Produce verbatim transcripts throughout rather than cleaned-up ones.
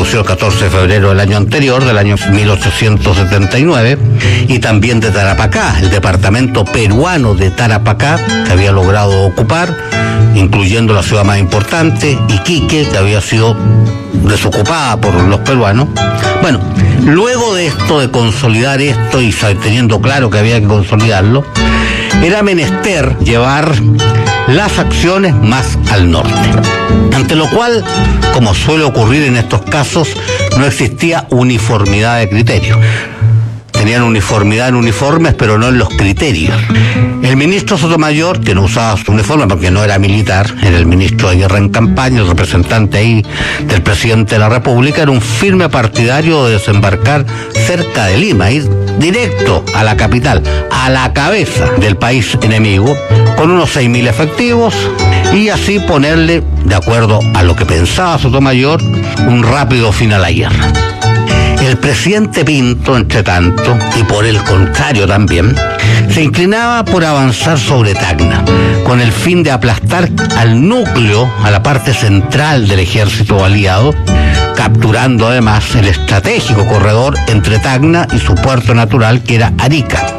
producido el catorce de febrero del año anterior, del año mil ochocientos setenta y nueve, y también de Tarapacá, el departamento peruano de Tarapacá, que había logrado ocupar, incluyendo la ciudad más importante, Iquique, que había sido desocupada por los peruanos. Bueno, luego de esto, de consolidar esto y teniendo claro que había que consolidarlo, era menester llevar las acciones más al norte. Ante lo cual, como suele ocurrir en estos casos, no existía uniformidad de criterio. Tenían uniformidad en uniformes, pero no en los criterios. El ministro Sotomayor, que no usaba su uniforme porque no era militar, era el ministro de guerra en campaña, el representante ahí del presidente de la República, era un firme partidario de desembarcar cerca de Lima, ir directo a la capital, a la cabeza del país enemigo, con unos seis mil efectivos, y así ponerle, de acuerdo a lo que pensaba Sotomayor, un rápido fin a la guerra. El presidente Pinto, entre tanto, y por el contrario también, se inclinaba por avanzar sobre Tacna, con el fin de aplastar al núcleo, a la parte central del ejército aliado, capturando además el estratégico corredor entre Tacna y su puerto natural, que era Arica,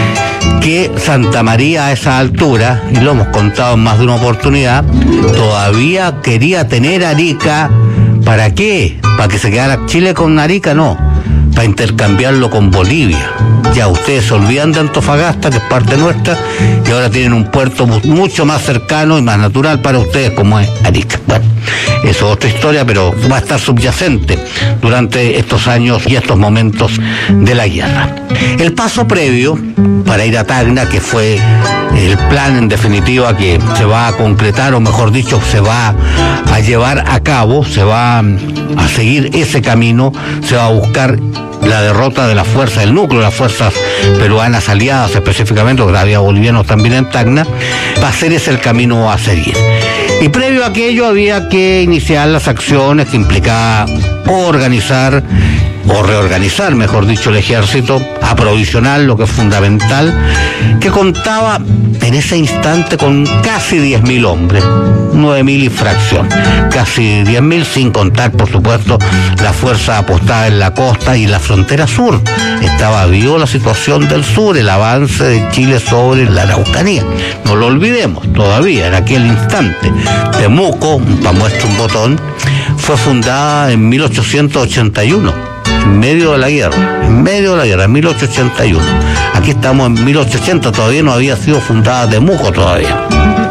que Santa María a esa altura, y lo hemos contado en más de una oportunidad, todavía quería tener Arica. ¿Para qué? ¿Para que se quedara Chile con Arica? No, para intercambiarlo con Bolivia. Ya ustedes se olvidan de Antofagasta, que es parte nuestra, y ahora tienen un puerto mucho más cercano y más natural para ustedes, como es Arica. Bueno, eso es otra historia, pero va a estar subyacente durante estos años y estos momentos de la guerra. El paso previo para ir a Tacna, que fue el plan en definitiva que se va a concretar, o mejor dicho, se va a llevar a cabo, se va a seguir ese camino, se va a buscar la derrota de la fuerza, del núcleo de las fuerzas peruanas aliadas, específicamente, porque había bolivianos también en Tacna. Va a ser ese el camino a seguir. Y previo a aquello había que iniciar las acciones que implicaba organizar o reorganizar, mejor dicho, el ejército, aprovisionar lo que es fundamental, que contaba en ese instante con casi diez mil hombres, nueve mil y fracción, casi diez mil, sin contar, por supuesto, la fuerza apostada en la costa y la frontera sur. Estaba vivo la situación del sur, el avance de Chile sobre la Araucanía. No lo olvidemos, todavía en aquel instante. Temuco, para muestra un botón, fue fundada en mil ochocientos ochenta y uno. En medio de la guerra, en medio de la guerra, en mil ochocientos ochenta y uno. Aquí estamos en mil ochocientos ochenta, todavía no había sido fundada Temuco todavía.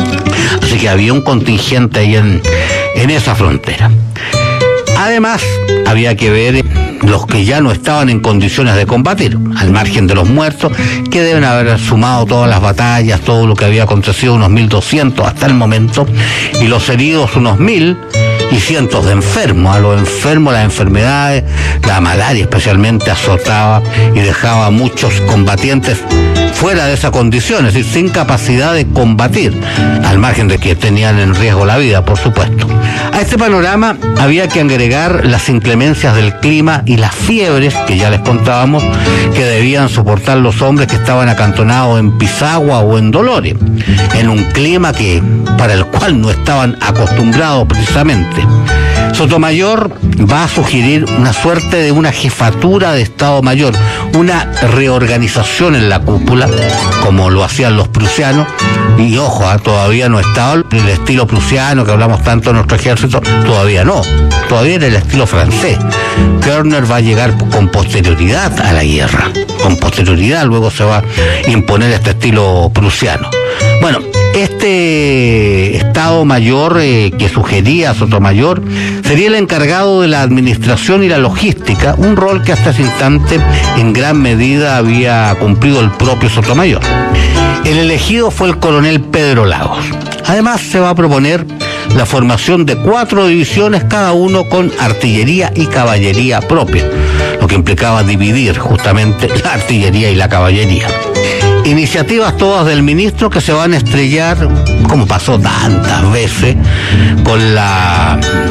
Así que había un contingente ahí en, en esa frontera. Además, había que ver los que ya no estaban en condiciones de combatir, al margen de los muertos, que deben haber sumado todas las batallas, todo lo que había acontecido, unos mil doscientos hasta el momento, y los heridos unos mil, y cientos de enfermos. A los enfermos, las enfermedades, la malaria especialmente, azotaba y dejaba a muchos combatientes fuera de esa condición, es decir, sin capacidad de combatir, al margen de que tenían en riesgo la vida, por supuesto. A este panorama había que agregar las inclemencias del clima y las fiebres, que ya les contábamos, que debían soportar los hombres que estaban acantonados en Pisagua o en Dolores, en un clima que para el cual no estaban acostumbrados precisamente. Sotomayor va a sugerir una suerte de una jefatura de Estado Mayor, una reorganización en la cúpula, como lo hacían los prusianos, y ojo, ¿eh? todavía no estaba el estilo prusiano que hablamos tanto en nuestro ejército, todavía no, todavía era el estilo francés. Körner va a llegar con posterioridad a la guerra, con posterioridad luego se va a imponer este estilo prusiano. Bueno, este Estado Mayor eh, que sugería Sotomayor sería el encargado de la administración y la logística, un rol que hasta ese instante en gran medida había cumplido el propio Sotomayor. El elegido fue el coronel Pedro Lagos. Además se va a proponer la formación de cuatro divisiones, cada uno con artillería y caballería propia, lo que implicaba dividir justamente la artillería y la caballería. Iniciativas todas del ministro que se van a estrellar, como pasó tantas veces, con la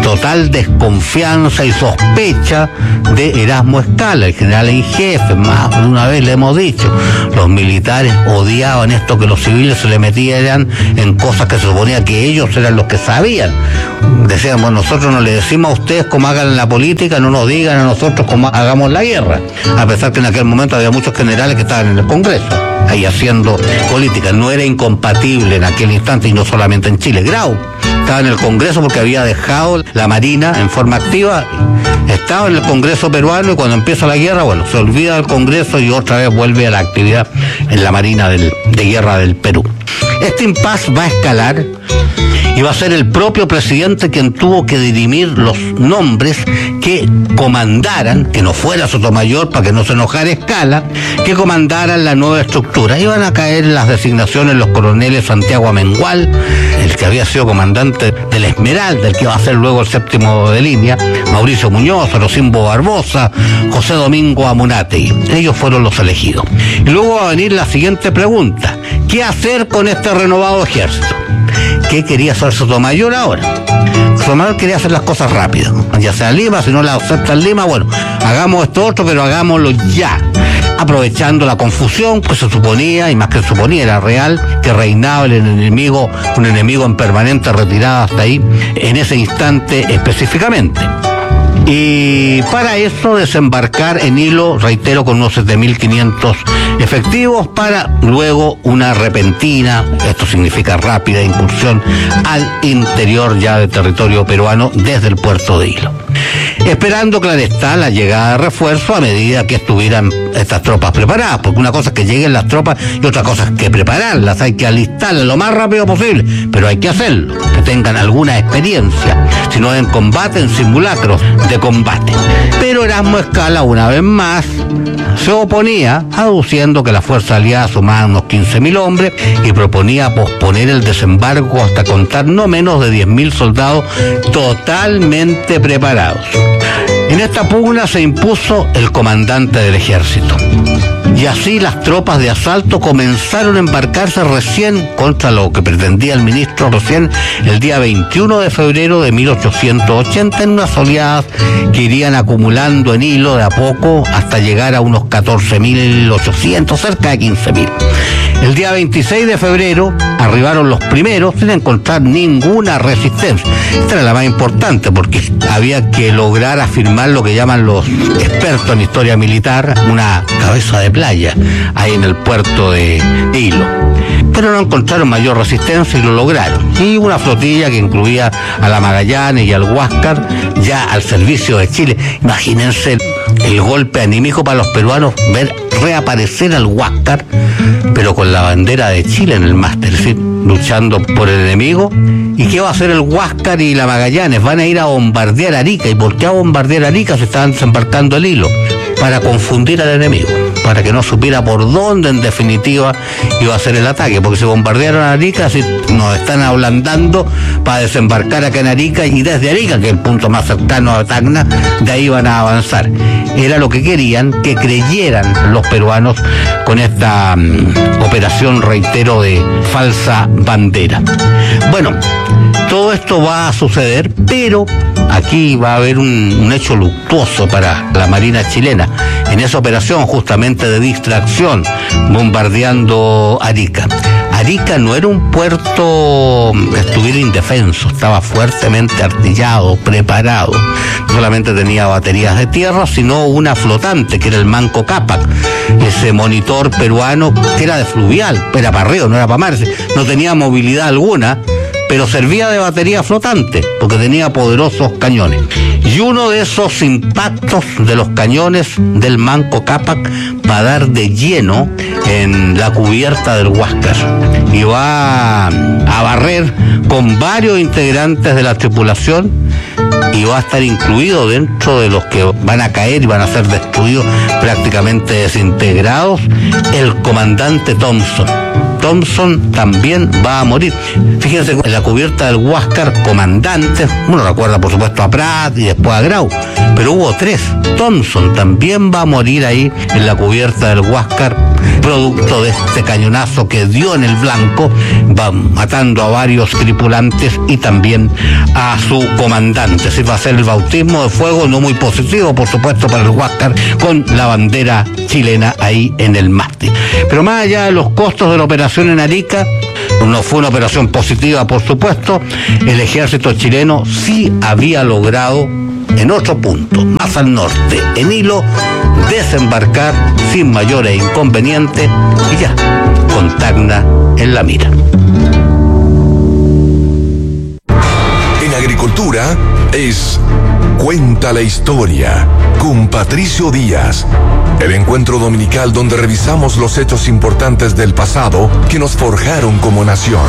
total desconfianza y sospecha de Erasmo Escala, el general en jefe. Más de una vez le hemos dicho, los militares odiaban esto, que los civiles se le metieran en cosas que se suponía que ellos eran los que sabían. Decían, bueno, nosotros no le decimos a ustedes cómo hagan la política, no nos digan a nosotros cómo hagamos la guerra, a pesar que en aquel momento había muchos generales que estaban en el Congreso ahí haciendo política. No era incompatible en aquel instante, y no solamente en Chile. Grau estaba en el Congreso porque había dejado la Marina en forma activa, estaba en el Congreso peruano, y cuando empieza la guerra, bueno, se olvida del Congreso y otra vez vuelve a la actividad en la Marina del, de Guerra del Perú. Este impasse va a escalar y va a ser el propio presidente quien tuvo que dirimir los nombres que comandaran, que no fuera Sotomayor para que no se enojara Escala, que comandaran la nueva estructura. Iban a caer en las designaciones los coroneles Santiago Amengual, el que había sido comandante del Esmeralda, el que iba a ser luego el séptimo de línea, Mauricio Muñoz, Rosimbo Barbosa, José Domingo Amunátegui. Ellos fueron los elegidos. Y luego va a venir la siguiente pregunta: ¿qué hacer con este renovado ejército? ¿Qué quería hacer Sotomayor ahora? Sotomayor quería hacer las cosas rápidas, ya sea Lima, si no la acepta en Lima, bueno, hagamos esto otro, pero hagámoslo ya, aprovechando la confusión que se suponía, y más que suponía, era real, que reinaba el enemigo, un enemigo en permanente retirada hasta ahí, en ese instante específicamente. Y para eso desembarcar en Hilo, reitero, con unos siete mil quinientos efectivos, para luego una repentina, esto significa rápida, incursión al interior ya del territorio peruano desde el puerto de Hilo. Esperando, claro está, la llegada de refuerzo a medida que estuvieran estas tropas preparadas, porque una cosa es que lleguen las tropas y otra cosa es que prepararlas, hay que alistarlas lo más rápido posible, pero hay que hacerlo, que tengan alguna experiencia, si no en combate, en simulacros de combate. Pero Erasmo Escala, una vez más, se oponía, aduciendo que la fuerza aliada sumaba unos quince mil hombres y proponía posponer el desembarco hasta contar no menos de diez mil soldados totalmente preparados. En esta pugna se impuso el comandante del ejército. Y así las tropas de asalto comenzaron a embarcarse recién, contra lo que pretendía el ministro recién, el día veintiuno de febrero de mil ochocientos ochenta, en unas oleadas que irían acumulando en Hilo de a poco hasta llegar a unos catorce mil ochocientos, cerca de quince mil. El día veintiséis de febrero arribaron los primeros sin encontrar ninguna resistencia. Esta era la más importante porque había que lograr afirmar lo que llaman los expertos en historia militar, una cabeza de playa ahí en el puerto de Hilo. Pero no encontraron mayor resistencia y lo lograron. Y una flotilla que incluía a la Magallanes y al Huáscar ya al servicio de Chile. Imagínense el golpe anímico para los peruanos ver reaparecer al Huáscar, pero con la bandera de Chile en el máster, ¿sí?, luchando por el enemigo. ¿Y qué va a hacer el Huáscar y la Magallanes? Van a ir a bombardear Arica. ¿Y por qué a bombardear Arica? Se estaban desembarcando el Hilo, para confundir al enemigo, para que no supiera por dónde en definitiva iba a ser el ataque, porque si bombardearon a Arica, si nos están ablandando para desembarcar acá en Arica, y desde Arica, que es el punto más cercano a Tacna, de ahí van a avanzar. Era lo que querían que creyeran los peruanos con esta um, operación, reitero, de falsa bandera. Bueno, todo esto va a suceder, pero aquí va a haber un, un hecho luctuoso para la Marina chilena. En esa operación justamente de distracción, bombardeando Arica. Arica no era un puerto que estuviera indefenso, estaba fuertemente artillado, preparado. No solamente tenía baterías de tierra, sino una flotante, que era el Manco Cápac, ese monitor peruano que era de fluvial, era para río, no era para mar, no tenía movilidad alguna, pero servía de batería flotante, porque tenía poderosos cañones. Y uno de esos impactos de los cañones del Manco Cápac va a dar de lleno en la cubierta del Huáscar y va a barrer con varios integrantes de la tripulación, y va a estar incluido dentro de los que van a caer y van a ser destruidos, prácticamente desintegrados, el comandante Thompson. Thompson también va a morir. Fíjense, en la cubierta del Huáscar, comandantes, uno recuerda por supuesto a Prat y después a Grau, pero hubo tres. Thompson también va a morir ahí en la cubierta del Huáscar, producto de este cañonazo que dio en el blanco, va matando a varios tripulantes y también a su comandante. Así va a ser el bautismo de fuego, no muy positivo por supuesto para el Huáscar, con la bandera chilena ahí en el mástil. Pero más allá de los costos de la operación en Arica, no fue una operación positiva por supuesto, el ejército chileno sí había logrado en otro punto, más al norte, en Hilo, desembarcar sin mayores inconvenientes y ya, con Tacna en la mira. En agricultura es Cuenta la Historia con Patricio Díaz, el encuentro dominical donde revisamos los hechos importantes del pasado que nos forjaron como nación.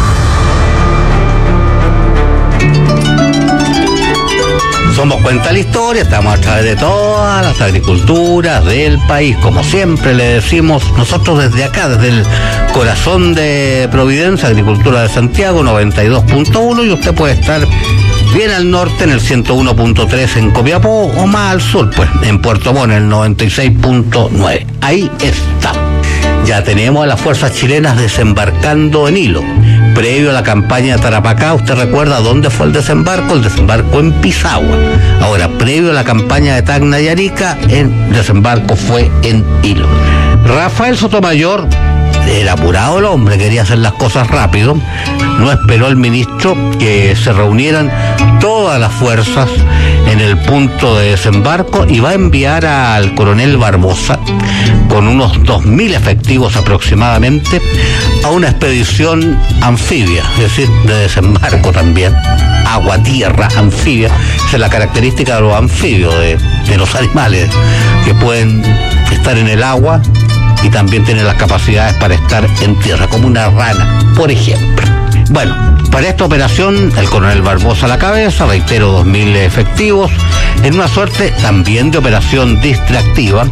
Somos Cuenta la Historia, estamos a través de todas las agriculturas del país, como siempre le decimos nosotros desde acá, desde el corazón de Providencia, Agricultura de Santiago, noventa y dos punto uno, y usted puede estar bien al norte en el ciento uno punto tres en Copiapó, o más al sur, pues en Puerto Montt en el noventa y seis punto nueve. Ahí está. Ya tenemos a las fuerzas chilenas desembarcando en Hilo. Previo a la campaña de Tarapacá, ¿usted recuerda dónde fue el desembarco? El desembarco en Pisagua. Ahora, previo a la campaña de Tacna y Arica, el desembarco fue en Hilo. Rafael Sotomayor, era apurado el hombre, quería hacer las cosas rápido, no esperó el ministro que se reunieran todas las fuerzas en el punto de desembarco y va a enviar al coronel Barbosa con unos dos mil efectivos aproximadamente a una expedición anfibia, es decir, de desembarco también, agua-tierra, anfibia. Esa es la característica de los anfibios, de, de los animales que pueden estar en el agua y también tienen las capacidades para estar en tierra, como una rana, por ejemplo. Bueno, para esta operación, el coronel Barbosa a la cabeza, reitero, dos mil efectivos, en una suerte también de operación distractiva,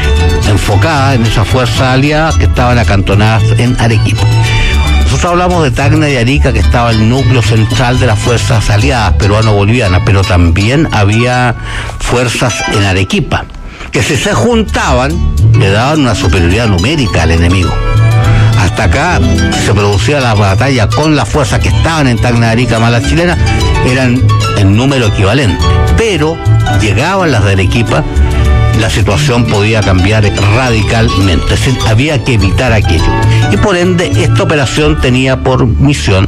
enfocada en esas fuerzas aliadas que estaban acantonadas en Arequipa. Nosotros hablamos de Tacna y Arica, que estaba el núcleo central de las fuerzas aliadas peruano-bolivianas, pero también había fuerzas en Arequipa, que si se juntaban, le daban una superioridad numérica al enemigo. Hasta acá se producía la batalla con las fuerzas que estaban en Tacna y Arica más las chilenas, eran en número equivalente. Pero llegaban las de Arequipa, la situación podía cambiar radicalmente. Es decir, había que evitar aquello. Y por ende, esta operación tenía por misión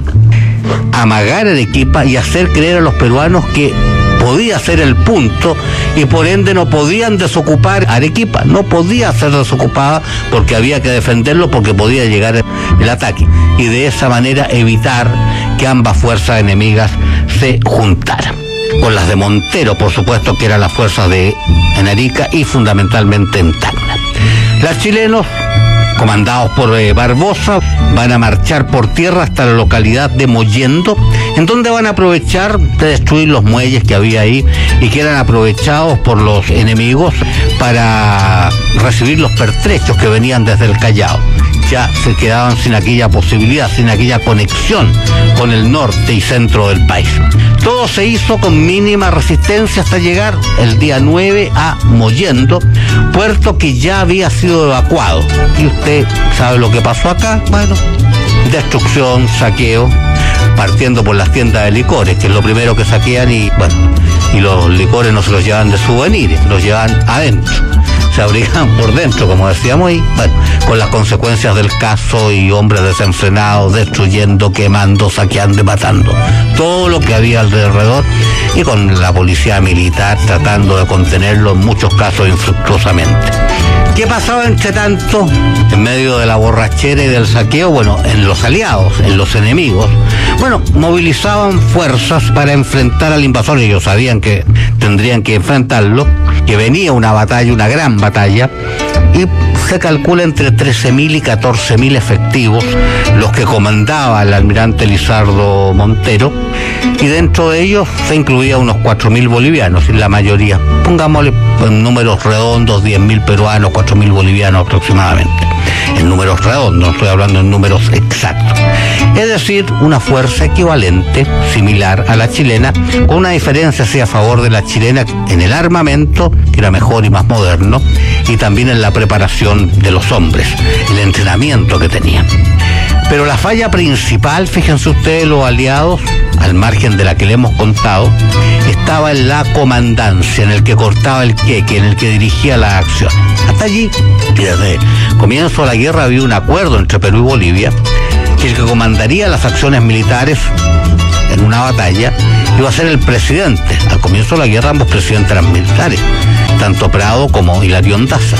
amagar Arequipa y hacer creer a los peruanos que podía ser el punto y por ende no podían desocupar Arequipa, no podía ser desocupada porque había que defenderlo, porque podía llegar el ataque y de esa manera evitar que ambas fuerzas enemigas se juntaran. Con las de Montero, por supuesto, que eran las fuerzas de en Arica y fundamentalmente en Tacna. Los chilenos, comandados por eh, Barbosa, van a marchar por tierra hasta la localidad de Mollendo, en donde van a aprovechar de destruir los muelles que había ahí y que eran aprovechados por los enemigos para recibir los pertrechos que venían desde el Callao. Ya se quedaban sin aquella posibilidad, sin aquella conexión con el norte y centro del país. Todo se hizo con mínima resistencia hasta llegar el día nueve a Mollendo, puerto que ya había sido evacuado. Y usted sabe lo que pasó acá. Bueno, destrucción, saqueo, partiendo por las tiendas de licores, que es lo primero que saquean, y bueno, y los licores no se los llevan de souvenirs, los llevan adentro. Se abrigan por dentro, como decíamos, y bueno, con las consecuencias del caso y hombres desenfrenados, destruyendo, quemando, saqueando y matando todo lo que había alrededor, y con la policía militar tratando de contenerlo, en muchos casos infructuosamente. ¿Qué pasaba entre tanto? En medio de la borrachera y del saqueo, bueno, en los aliados, en los enemigos, bueno, movilizaban fuerzas para enfrentar al invasor. Ellos sabían que tendrían que enfrentarlo, que venía una batalla, una gran batalla, y se calcula entre trece mil y catorce mil efectivos los que comandaba el almirante Lizardo Montero, y dentro de ellos se incluía unos cuatro mil bolivianos, y la mayoría, pongámosle en números redondos, diez mil peruanos, cuatro mil bolivianos aproximadamente. en números redondos, no estoy hablando en números exactos. Es decir, una fuerza equivalente, similar a la chilena, con una diferencia sí a favor de la chilena en el armamento, que era mejor y más moderno, y también en la preparación de los hombres, el entrenamiento que tenían. Pero la falla principal, fíjense ustedes, los aliados, al margen de la que le hemos contado, estaba en la comandancia, en el que cortaba el queque, en el que dirigía la acción. Hasta allí, desde el comienzo de la guerra había un acuerdo entre Perú y Bolivia, que el que comandaría las acciones militares en una batalla iba a ser el presidente. Al comienzo de la guerra ambos presidentes eran militares, tanto Prado como Hilarión Daza.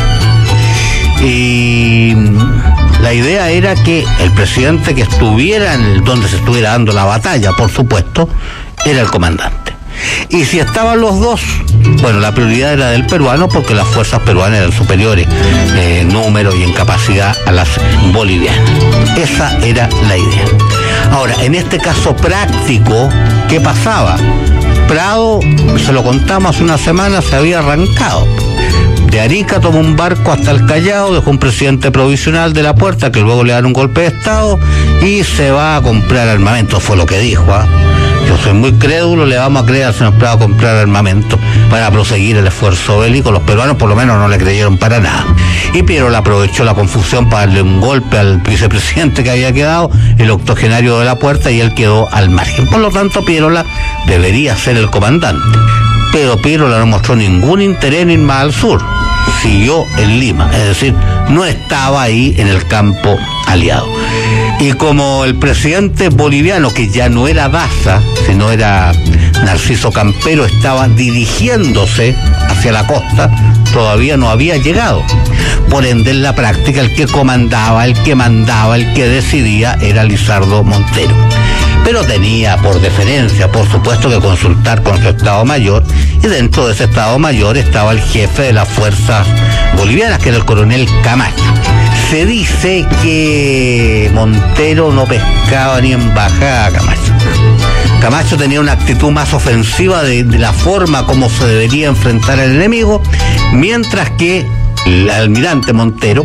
Y la idea era que el presidente que estuviera en el, donde se estuviera dando la batalla, por supuesto, era el comandante. Y si estaban los dos, bueno, la prioridad era del peruano, porque las fuerzas peruanas eran superiores en eh, número y en capacidad a las bolivianas. Esa era la idea. Ahora, en este caso práctico, ¿qué pasaba? Prado, se lo contamos hace una semana, se había arrancado. De Arica tomó un barco hasta el Callao, dejó un presidente provisional de la Puerta, que luego le dan un golpe de Estado, y se va a comprar armamento, fue lo que dijo, ¿eh? Yo soy muy crédulo, le vamos a creer al señor Prado a comprar armamento para proseguir el esfuerzo bélico. Los peruanos por lo menos no le creyeron para nada. Y Pierola aprovechó la confusión para darle un golpe al vicepresidente que había quedado, el octogenario de la Puerta, y él quedó al margen. Por lo tanto, Pierola debería ser el comandante. Pero Pierola no mostró ningún interés en ir más al sur. Siguió en Lima, es decir, no estaba ahí en el campo aliado. Y como el presidente boliviano, que ya no era Daza, sino era Narciso Campero, estaba dirigiéndose hacia la costa, todavía no había llegado. Por ende, en la práctica, el que comandaba, el que mandaba, el que decidía era Lizardo Montero. Pero tenía por deferencia, por supuesto, que consultar con su Estado Mayor, y dentro de ese Estado Mayor estaba el jefe de las fuerzas bolivianas, que era el coronel Camacho. Se dice que Montero no pescaba ni en bajada a Camacho. Camacho tenía una actitud más ofensiva de, de la forma como se debería enfrentar al enemigo, mientras que el almirante Montero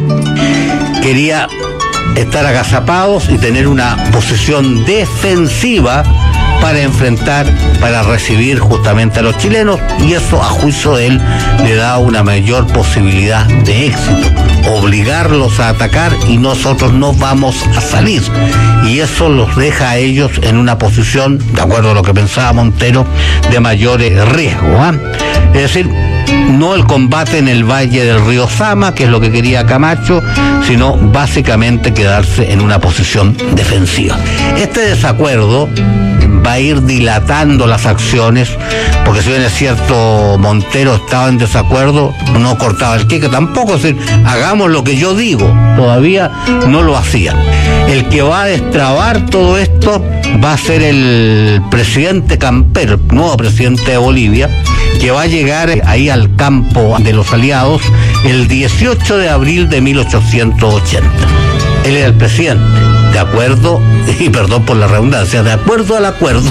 quería estar agazapados y tener una posición defensiva para enfrentar, para recibir justamente a los chilenos, y eso, a juicio de él, le da una mayor posibilidad de éxito. Obligarlos a atacar y nosotros no vamos a salir. Y eso los deja a ellos en una posición, de acuerdo a lo que pensaba Montero, de mayor riesgo, ¿eh? Es decir, no el combate en el valle del río Sama, que es lo que quería Camacho, sino básicamente quedarse en una posición defensiva. Este desacuerdo va a ir dilatando las acciones, porque si bien es cierto Montero estaba en desacuerdo, no cortaba el queque tampoco, es decir, hagamos lo que yo digo, todavía no lo hacía. El que va a destrabar todo esto va a ser el presidente Campero, nuevo presidente de Bolivia, que va a llegar ahí al campo de los aliados el dieciocho de abril de mil ochocientos ochenta. Él era el presidente, de acuerdo, y perdón por la redundancia, de acuerdo al acuerdo,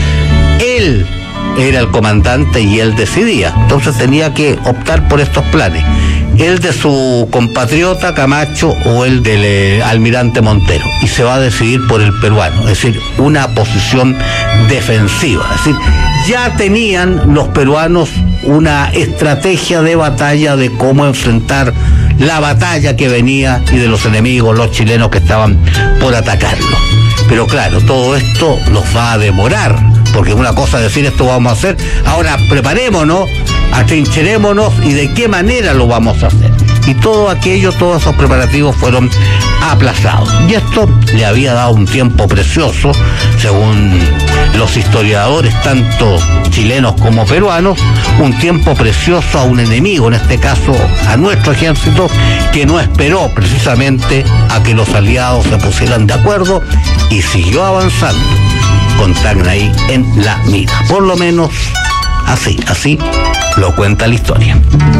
él era el comandante y él decidía. Entonces tenía que optar por estos planes: el de su compatriota Camacho o el del eh, almirante Montero, y se va a decidir por el peruano, es decir, una posición defensiva. Es decir, ya tenían los peruanos una estrategia de batalla de cómo enfrentar la batalla que venía y de los enemigos, los chilenos que estaban por atacarlo. Pero claro, todo esto nos va a demorar, porque una cosa es decir, esto vamos a hacer, ahora preparémonos, atrincherémonos, y de qué manera lo vamos a hacer. Y todo aquello, todos esos preparativos fueron aplazados. Y esto le había dado un tiempo precioso, según los historiadores, tanto chilenos como peruanos, un tiempo precioso a un enemigo, en este caso a nuestro ejército, que no esperó precisamente a que los aliados se pusieran de acuerdo y siguió avanzando con Tacna en la mira. Por lo menos así, así lo cuenta la historia.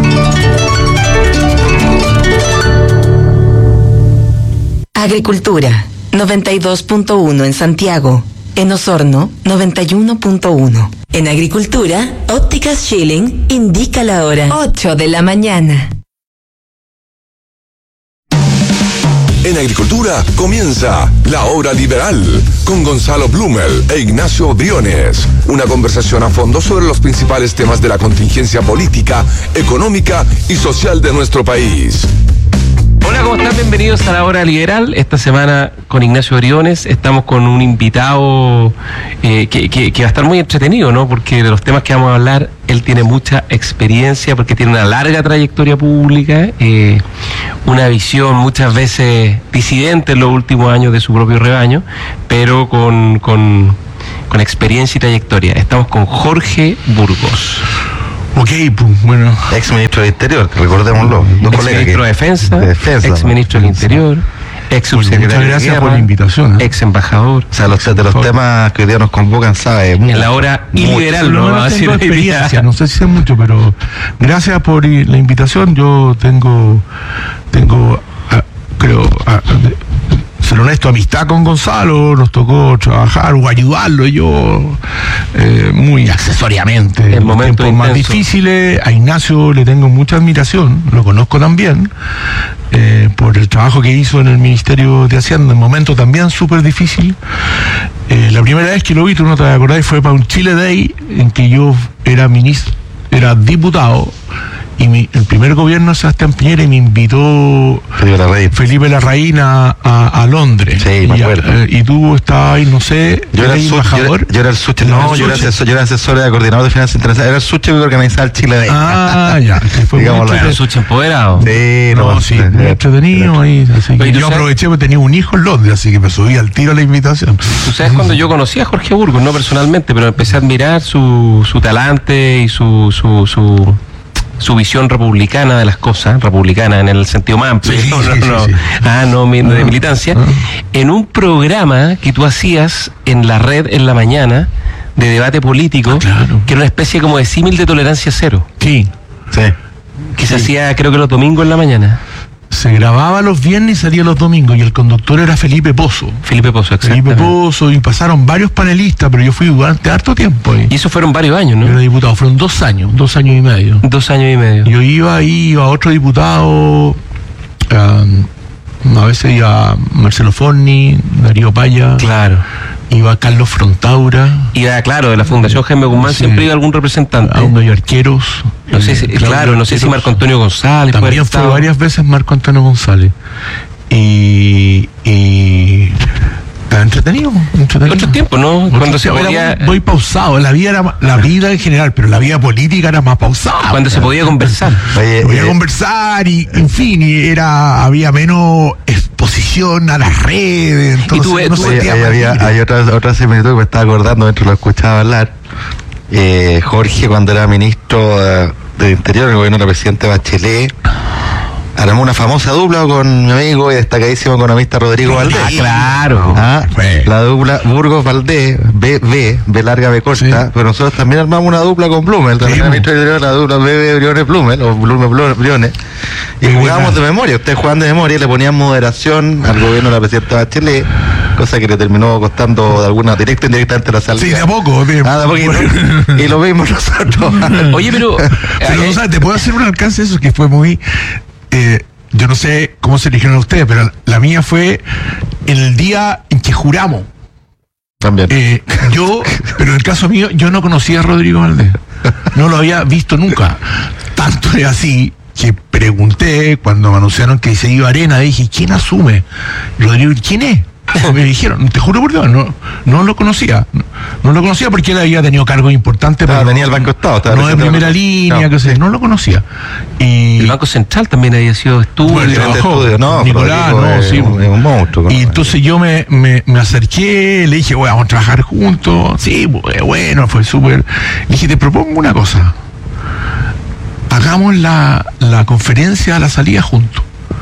Agricultura, noventa y dos punto uno en Santiago. En Osorno, noventa y uno punto uno. En Agricultura, Ópticas Schilling indica la hora. ocho de la mañana. En Agricultura comienza La Hora Liberal con Gonzalo Blumel e Ignacio Briones. Una conversación a fondo sobre los principales temas de la contingencia política, económica y social de nuestro país. Hola, ¿cómo están? Bienvenidos a La Hora Liberal. Esta semana con Ignacio Briones estamos con un invitado eh, que, que, que va a estar muy entretenido, ¿no? Porque de los temas que vamos a hablar, él tiene mucha experiencia porque tiene una larga trayectoria pública, eh, una visión muchas veces disidente en los últimos años de su propio rebaño, pero con, con, con experiencia y trayectoria. Estamos con Jorge Burgos. Ok, pues bueno. Ex ministro del Interior, recordémoslo. Dos Ex colegas ministro de Defensa, de defensa ex ministro del Interior, ex subsecretario Muchas de gracias Guerra, por la invitación, ¿eh? ex embajador. O sea, los, de los temas que hoy día nos convocan, sabe. En la hora iliberal, no, no no va a decir tengo hoy día. experiencia, no sé si sé mucho, pero gracias por la invitación. Yo tengo, tengo, ah, creo, ah, de, ser honesto, amistad con Gonzalo, nos tocó trabajar o ayudarlo yo eh, muy accesoriamente en los momentos tiempos más intensos. difíciles. A Ignacio le tengo mucha admiración, lo conozco también, eh, por el trabajo que hizo en el Ministerio de Hacienda, en momentos también súper difícil. Eh, la primera vez que lo vi, tú no te acordás, fue para un Chile Day en que yo era ministro, era diputado, y mi, el primer gobierno de Sebastián Piñera, y me invitó Felipe Larraín. Felipe Larraín a, a, a Londres. Sí, me y, acuerdo. eh, y tú estabas ahí, no sé, Yo era, el su, embajador. yo, era, yo era el suche, no, ¿El yo era, suche? asesor, yo era asesor de coordinador de finanzas internacionales, era el suche que organizaba el Chile Day. Ah, ya, que fue muy Digámoslo. Bueno, entretenido. Suche empoderado. Sí, No, sí, muy entretenido ahí. Así que Oye, ¿tú yo sabes? aproveché porque tenía un hijo en Londres, así que me subí al tiro a la invitación. Tú sabes cuando yo conocí a Jorge Burgos, no personalmente, pero empecé a admirar su, su talante y su, su, su, su visión republicana de las cosas, republicana en el sentido más amplio, Sí, no, no, sí, sí, no, sí. ah, no, mi- de Ah, militancia, ah. en un programa que tú hacías en la red en la mañana de debate político, Ah, claro. que era una especie como de símil de tolerancia cero, Sí. Sí. que se hacía creo que los domingos en la mañana. Se grababa los viernes y salía los domingos, y el conductor era Felipe Pozo. Felipe Pozo, Felipe exactamente. Pozo, y pasaron varios panelistas, pero yo fui durante harto tiempo ahí. Y eso fueron varios años, Yo era ¿no? diputado, fueron dos años, dos años y medio. Dos años y medio. Yo iba ahí, iba a otro diputado, um, a veces iba a Marcelo Forni, Darío Paya, Claro. iba a Carlos Frontaura, Iba, claro, de la Fundación Jaime Guzmán Sí. siempre iba algún representante. a uno de Arqueros. No sé si, eh, Claudio claro, no sé si Arqueros. Marco Antonio González puede También haber fue estado. varias veces Marco Antonio González. Y. y estaba entretenido, entretenido. Otros tiempos, ¿no? Otros Cuando se tiempos, podía, era muy, muy pausado. La vida era ma- la vida en general, pero la vida política era más pausada. cuando se podía conversar. Oye, Podía eh, conversar y, en fin, y era, había menos exposición a las redes. Entonces, tú, eh, no tú, se oye, sentía ahí más había, libre. hay otra, otra similitud que me estaba acordando mientras lo escuchaba hablar. Eh, Jorge, cuando era ministro eh, del Interior en el gobierno del presidente Bachelet, armó una famosa dupla con mi amigo y destacadísimo economista Rodrigo Valdés. Ah, claro. Ah, Bueno. la dupla Burgos Valdés, B, B, B larga, B corta, Sí. pero nosotros también armamos una dupla con Blumel, también Sí, era mo. ministro del Interior, la dupla B B Briones Blumel, o Blumel Blu- Briones, y Sí, jugábamos de verdad. memoria, ustedes jugaban de memoria y le ponían moderación al gobierno de la presidenta Bachelet, cosa que le terminó costando de alguna directa o indirectamente la salida. Sí, de a poco. De, Ah, de a poquito. Y lo mismo nosotros. Oye, pero. Pero eh, no sabes, te puedo hacer un alcance de eso que fue muy. eh, yo no sé cómo se eligieron ustedes, pero la mía fue el día en que juramos. También. Eh, yo, pero en el caso mío, yo no conocía a Rodrigo Valdés. No lo había visto nunca. Tanto es así que pregunté cuando me anunciaron que se iba a Arena, dije, ¿quién asume? Y Rodrigo, ¿quién es? Me dijeron, te juro por Dios, no, no lo conocía. No, no lo conocía porque él había tenido cargos importantes. Ah, pero tenía no- el Banco Estado, estaba No de presidente del primera Banco- línea, No. que sé, no lo conocía. Y, el Banco Central también había sido estudio. Bueno, Gerente de trabajó. estudio, no, Nicolás, Rodrigo no, es sí. un- es un monstruo. Y entonces yo me, me, me acerqué, le dije, bueno, vamos a trabajar juntos. Sí, pues, bueno, fue súper. Le dije, te propongo una cosa. Hagamos la, la conferencia a la salida juntos.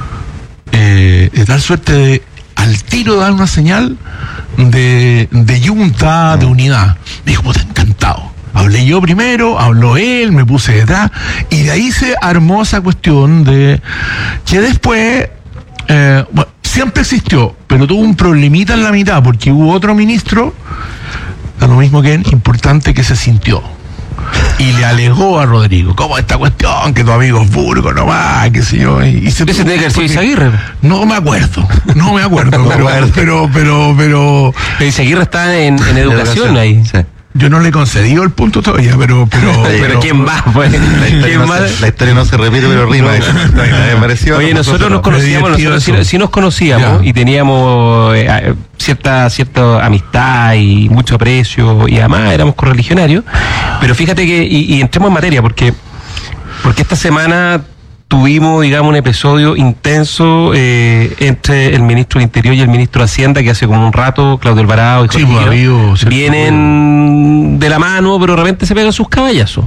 Eh, de tal suerte de al tiro dar una señal de, de yunta, de unidad. Me dijo, puta, encantado. Hablé yo primero, habló él, me puse detrás, y de ahí se armó esa cuestión de que después, eh, bueno, siempre existió, pero tuvo un problemita en la mitad, porque hubo otro ministro, a lo mismo que él, importante, que se sintió. y le alegó a Rodrigo, ¿cómo esta cuestión? Que tu amigo es Burgo nomás, qué sé yo. Y, y se Ese tiene que haber sido Izaguirre. No me acuerdo, no me acuerdo, No pero, me acuerdo. pero, pero, pero, Pero Izaguirre está en, en educación ahí. Sí. yo no le he concedido el punto todavía, pero, pero, Pero ¿quién va? Pues? La historia, ¿Quién no más? se, la historia no se repite, pero rima. Me pareció Oye, nosotros nos Pero conocíamos, divertido nosotros eso. sí, sí nos conocíamos Ya. y teníamos eh, cierta cierta amistad y mucho aprecio y además éramos correligionarios. Pero fíjate que, y, y entremos en materia, porque, porque esta semana tuvimos, digamos, un episodio intenso eh, entre el ministro del Interior y el ministro de Hacienda, que hace como un rato, Claudio Alvarado y Sí, Jorge pues, Girón, habido cierto vienen de la mano, pero de repente se pegan sus caballazos.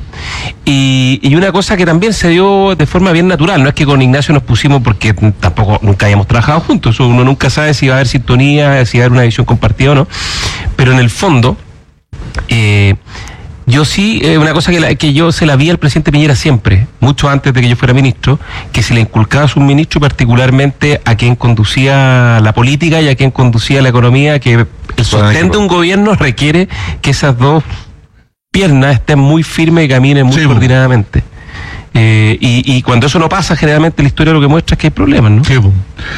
Y, y una cosa que también se dio de forma bien natural, no es que con Ignacio nos pusimos porque tampoco nunca habíamos trabajado juntos, eso uno nunca sabe si va a haber sintonía, si va a haber una visión compartida o no, pero en el fondo, eh, yo sí, eh, una cosa que, la, que yo se la vi al presidente Piñera siempre, mucho antes de que yo fuera ministro, que se le inculcaba a su ministro, particularmente a quien conducía la política y a quien conducía la economía, que el sostén de un gobierno requiere que esas dos piernas estén muy firmes y caminen muy Sí, coordinadamente. Eh, y, y cuando eso no pasa, generalmente la historia lo que muestra es que hay problemas, ¿no? Sí, po.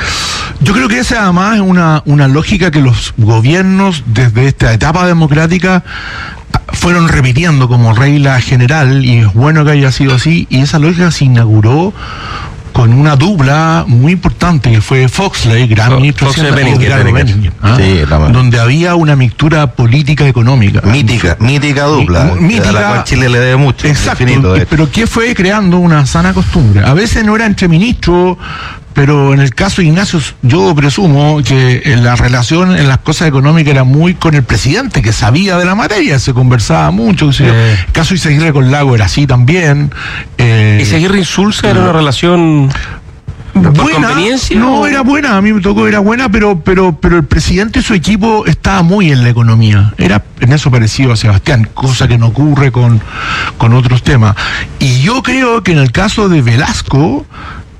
Yo creo que esa además es una, una lógica que los gobiernos desde esta etapa democrática fueron repitiendo como regla general, y es bueno que haya sido así, y esa lógica se inauguró con una dupla muy importante que fue Foxley, gran Fo- ministro de Foxley Hacienda, y Benninger, Edgardo Benninger. Benninger, ¿ah? Sí, la verdad. donde había una mixtura política económica. Mítica, mítica dupla, M- mítica- a la cual Chile le debe mucho. Exacto, infinito, de hecho. pero que fue creando una sana costumbre. A veces no era entre ministros, pero en el caso de Ignacio, yo presumo que en la relación en las cosas económicas era muy con el presidente, que sabía de la materia, se conversaba mucho. O sea, Eh. el caso de Izaguirre con Lago era así también. Eh, ¿Y Seguirre Insulza era una relación por buena, conveniencia? no, o- era buena, a mí me tocó, era buena, pero, pero, pero el presidente y su equipo estaba muy en la economía, era en eso parecido a Sebastián, cosa que no ocurre con, con otros temas. Y yo creo que en el caso de Velasco,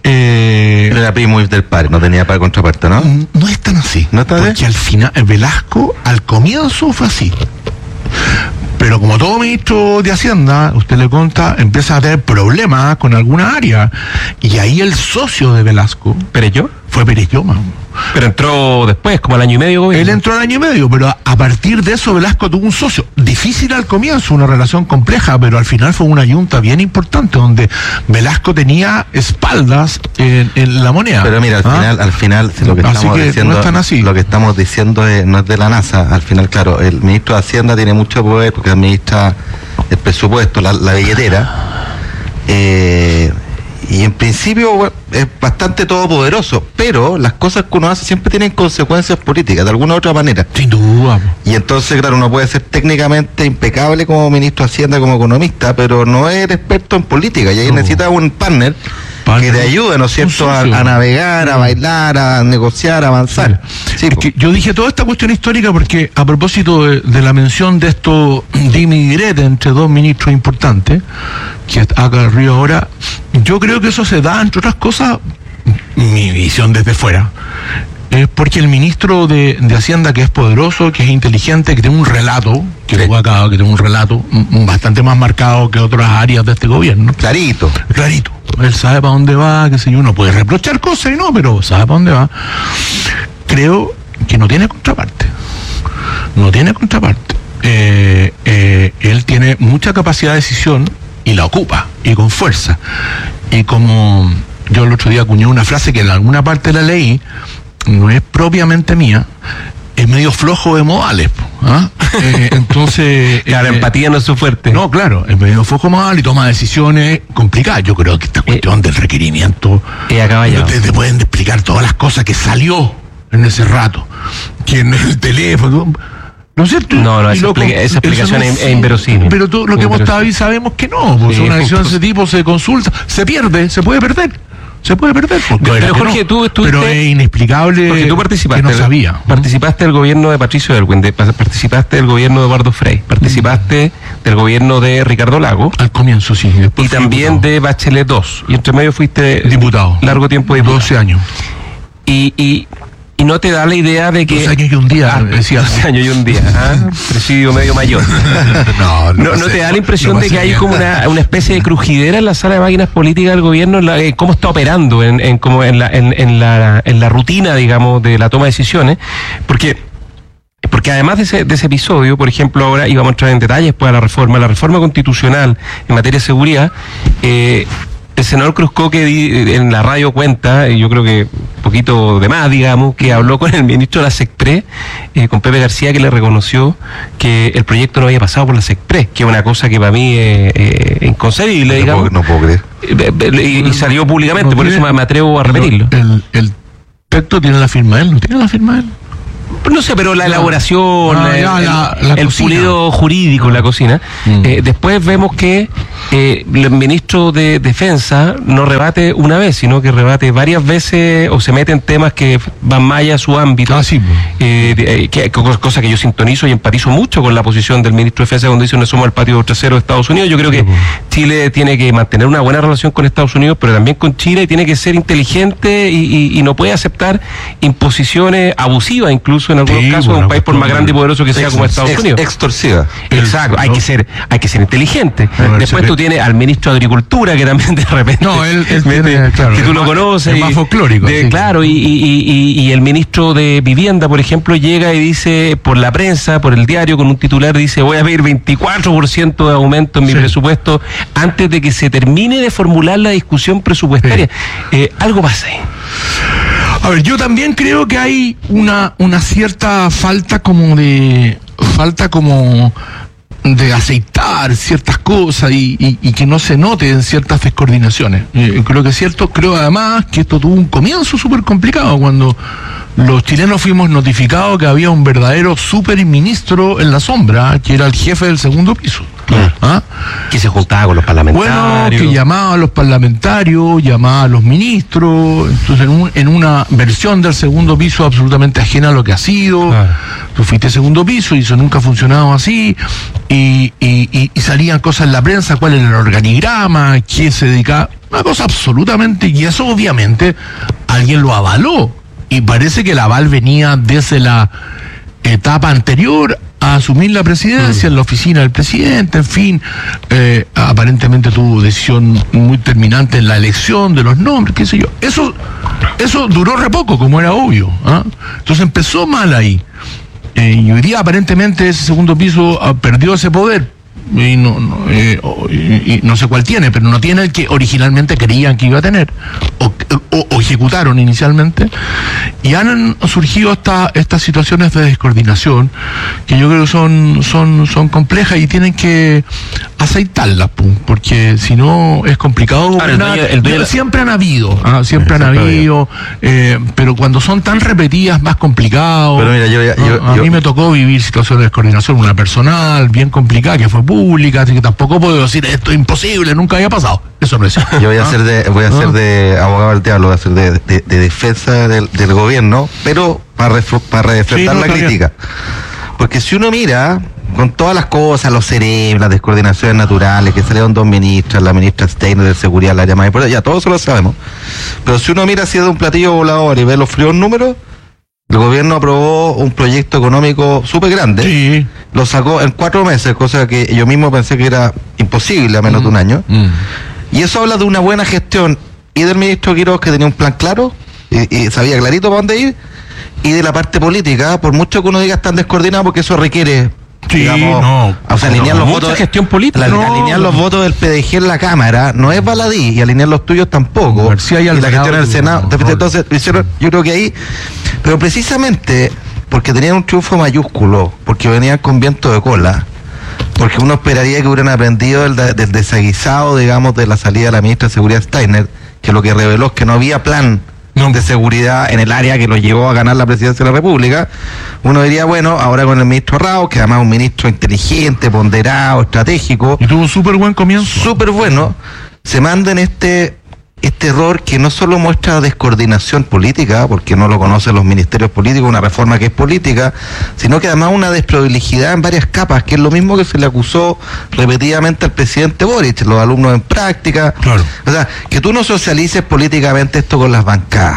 eh, Era primo del padre, no tenía para contraparte, ¿no? no es tan así, ¿No es tan así? porque al final, el Velasco al comienzo fue así. Pero como todo ministro de Hacienda, usted le cuenta, empieza a tener problemas con alguna área. Y ahí el socio de Velasco ¿Pero yo? fue Pérez Lloma. Pero entró después, como al año y medio. gobierno. Él entró al año y medio, pero a, a partir de eso Velasco tuvo un socio. Difícil al comienzo, una relación compleja, pero al final fue una yunta bien importante, donde Velasco tenía espaldas en, en la moneda. Pero mira, al ¿Ah? final, al final, si lo que Así estamos que diciendo, no es tan así. lo que estamos diciendo es- no es de la NASA. Al final, claro, el ministro de Hacienda tiene mucho poder porque administra el presupuesto, la, la billetera, eh, y en principio bueno, es bastante todopoderoso, pero las cosas que uno hace siempre tienen consecuencias políticas, de alguna u otra manera. Sin duda. po. Y entonces, claro, uno puede ser técnicamente impecable como ministro de Hacienda, como economista, pero no es experto en política, y ahí No. necesita un partner, Partner. que te ayude, ¿no es cierto?, a, socio. a navegar, a bailar, a negociar, a avanzar. Sí, Es po. que yo dije toda esta cuestión histórica porque a propósito de, de la mención de esto dime y direte entre dos ministros importantes que acá arriba ahora, yo creo que eso se da, entre otras cosas, mi visión desde fuera, es porque el ministro de, de Hacienda, que es poderoso, que es inteligente, que tiene un relato, que Sí. lo acá, que tiene un relato mm, bastante más marcado que otras áreas de este gobierno. Clarito. Clarito. Él sabe para dónde va, qué sé yo, uno puede reprochar cosas y no, pero sabe para dónde va. Creo que no tiene contraparte. No tiene contraparte. Eh, eh, él tiene mucha capacidad de decisión y la ocupa, y con fuerza. Y como yo el otro día acuñé una frase que en alguna parte la leí, no es propiamente mía, es medio flojo de modales. po, ¿ah? Eh, entonces... Claro, eh, empatía no es su fuerte. no, claro, es medio foco mal y toma decisiones complicadas. Yo creo que esta cuestión del requerimiento, Eh, acá vaya. ustedes te pueden explicar todas las cosas que salió en ese rato, que en el teléfono, ¿no es cierto? No, no, Y esa loco, explica- esa eso explicación no es- sí, es inverosímil. Pero todo lo que hemos estado ahí Inverosímil. sabemos que no, pues Sí, una es decisión de justo. ese tipo se consulta, se pierde, se puede perder. Se puede perder. porque Pero, era que Jorge, no. tú estuviste- Pero es inexplicable Porque tú participaste, que no sabía. participaste del gobierno de Patricio Elwin, de- participaste del gobierno de Eduardo Frei, participaste del gobierno de Ricardo Lago Al comienzo, sí. después y fui también diputado. de Bachelet dos. Y entre medio fuiste Diputado. largo tiempo diputado. doce años. Y, y, y no te da la idea de que... Dos años y un día, ah, decía. Dos años y un día, ¿ah? Presidio medio mayor. no, no, no, no te da la impresión no de que hay como una, una especie de crujidera en la sala de máquinas políticas del gobierno, en la, eh, cómo está operando en, en, como en, la, en, en, la, en la rutina, digamos, de la toma de decisiones, porque... Porque además de ese, de ese episodio, por ejemplo, ahora íbamos a entrar en detalles pues, a la reforma, la reforma constitucional en materia de seguridad, eh, el senador Cruzco que di, en la radio cuenta, y yo creo que un poquito de más, digamos, que habló con el ministro de la SECPRES, eh, con Pepe García, que le reconoció que el proyecto no había pasado por la SECPRES, que es una cosa que para mí es eh, inconcebible, no digamos. Puedo, no puedo creer. Y, y salió públicamente, no, por tiene, eso me atrevo a repetirlo. El, el texto tiene la firma de él, ¿no tiene la firma de él? No sé, pero la no. elaboración, ah, ya, el, la, la el pulido jurídico en la cocina. Mm. Eh, después vemos que eh, el ministro de Defensa no rebate una vez, sino que rebate varias veces o se mete en temas que van más allá de su ámbito. Ah, sí. eh, de, que, cosa que yo sintonizo y empatizo mucho con la posición del ministro de Defensa cuando dice no somos el patio trasero de Estados Unidos. Yo creo que Chile tiene que mantener una buena relación con Estados Unidos, pero también con Chile, y tiene que ser inteligente y, y, y no puede aceptar imposiciones abusivas, incluso en algunos sí, casos, bueno, de un país por más grande y poderoso que sea ex, como Estados ex, Unidos. Extorsiva. Exacto, no. hay que ser, hay que ser inteligente. No, Después tú tienes al ministro de Agricultura, que también de repente no, él, él mete, tiene, claro, que tú lo más, conoces. Es más folclórico. De, sí. Claro, y, y, y, y el ministro de Vivienda, por ejemplo, llega y dice por la prensa, por el diario, con un titular, dice voy a pedir veinticuatro por ciento de aumento en mi sí. presupuesto antes de que se termine de formular la discusión presupuestaria. Sí. Eh, algo pasa ahí. A ver, yo también creo que hay una, una cierta falta como de, falta como de aceitar ciertas cosas y, y, y que no se noten ciertas descoordinaciones. Eh, creo que es cierto, creo además que esto tuvo un comienzo súper complicado cuando los chilenos fuimos notificados que había un verdadero superministro en la sombra, que era el jefe del segundo piso. ¿Ah? Que se juntaba con los parlamentarios. Bueno, que llamaba a los parlamentarios, llamaba a los ministros, entonces en, un, en una versión del segundo piso absolutamente ajena a lo que ha sido. Ah. Tú fuiste segundo piso y eso nunca ha funcionado así, y, y, y, y salían cosas en la prensa, cuál era el organigrama, quién se dedicaba, una cosa absolutamente, y eso obviamente alguien lo avaló, y parece que el aval venía desde la etapa anterior a asumir la presidencia, mm. en la oficina del presidente, en fin, eh, aparentemente tuvo decisión muy terminante en la elección de los nombres, qué sé yo. Eso, eso duró re poco, como era obvio, ¿eh? Entonces empezó mal ahí. Eh, y hoy día aparentemente ese segundo piso uh, perdió ese poder. Y no, no, eh, y, y no sé cuál tiene, pero no tiene el que originalmente creían que iba a tener o, o, o ejecutaron inicialmente, y han surgido esta, estas situaciones de descoordinación que yo creo que son, son, son complejas y tienen que aceitarlas, porque si no es complicado gobernar. El dueño, el siempre han habido, ah, siempre han habido, eh, pero cuando son tan repetidas más complicado. Pero mira, yo, yo, ¿no? A yo, mí me tocó vivir situaciones de descoordinación, una personal bien complicada que fue pública, así que tampoco puedo decir esto es imposible, nunca había pasado. Eso no es. Yo voy a hacer de, voy a hacer de abogado del diablo, voy a hacer de, de, de defensa del, del gobierno, pero para, ref, para refrentar sí, no, la crítica. Bien. Porque si uno mira con todas las cosas, los cerebros, las descoordinaciones naturales, que salieron dos ministras, la ministra Steiner de Seguridad, la llamada, ya todos eso lo sabemos. Pero si uno mira así de un platillo volador y ve los fríos números, el gobierno aprobó un proyecto económico súper grande, sí. Lo sacó en cuatro meses, cosa que yo mismo pensé que era imposible a menos mm. de un año. Mm. Y eso habla de una buena gestión y del ministro Quiroz, que tenía un plan claro y, y sabía clarito para dónde ir, y de la parte política, por mucho que uno diga están descoordinados, porque eso requiere, sí, digamos, no, o sea, alinear no, los mucha votos, gestión política, la, no, alinear los votos del P D G en la Cámara no es baladí, y alinear los tuyos tampoco, García y, y la gestión en el Senado, no, entonces hicieron, yo creo que ahí, pero precisamente porque tenían un triunfo mayúsculo, porque venían con viento de cola, porque uno esperaría que hubieran aprendido del, del desaguisado, digamos, de la salida de la ministra de Seguridad Steiner, que lo que reveló es que no había plan no. de seguridad en el área que lo llevó a ganar la presidencia de la República. Uno diría, bueno, ahora con el ministro Rao, que además es un ministro inteligente, ponderado, estratégico. Y tuvo un súper buen comienzo. Súper bueno. Se manda en este... este error que no solo muestra descoordinación política, porque no lo conocen los ministerios políticos, una reforma que es política, sino que además una desprolijidad en varias capas, que es lo mismo que se le acusó repetidamente al presidente Boric, los alumnos en práctica. Claro. O sea, que tú no socialices políticamente esto con las bancadas,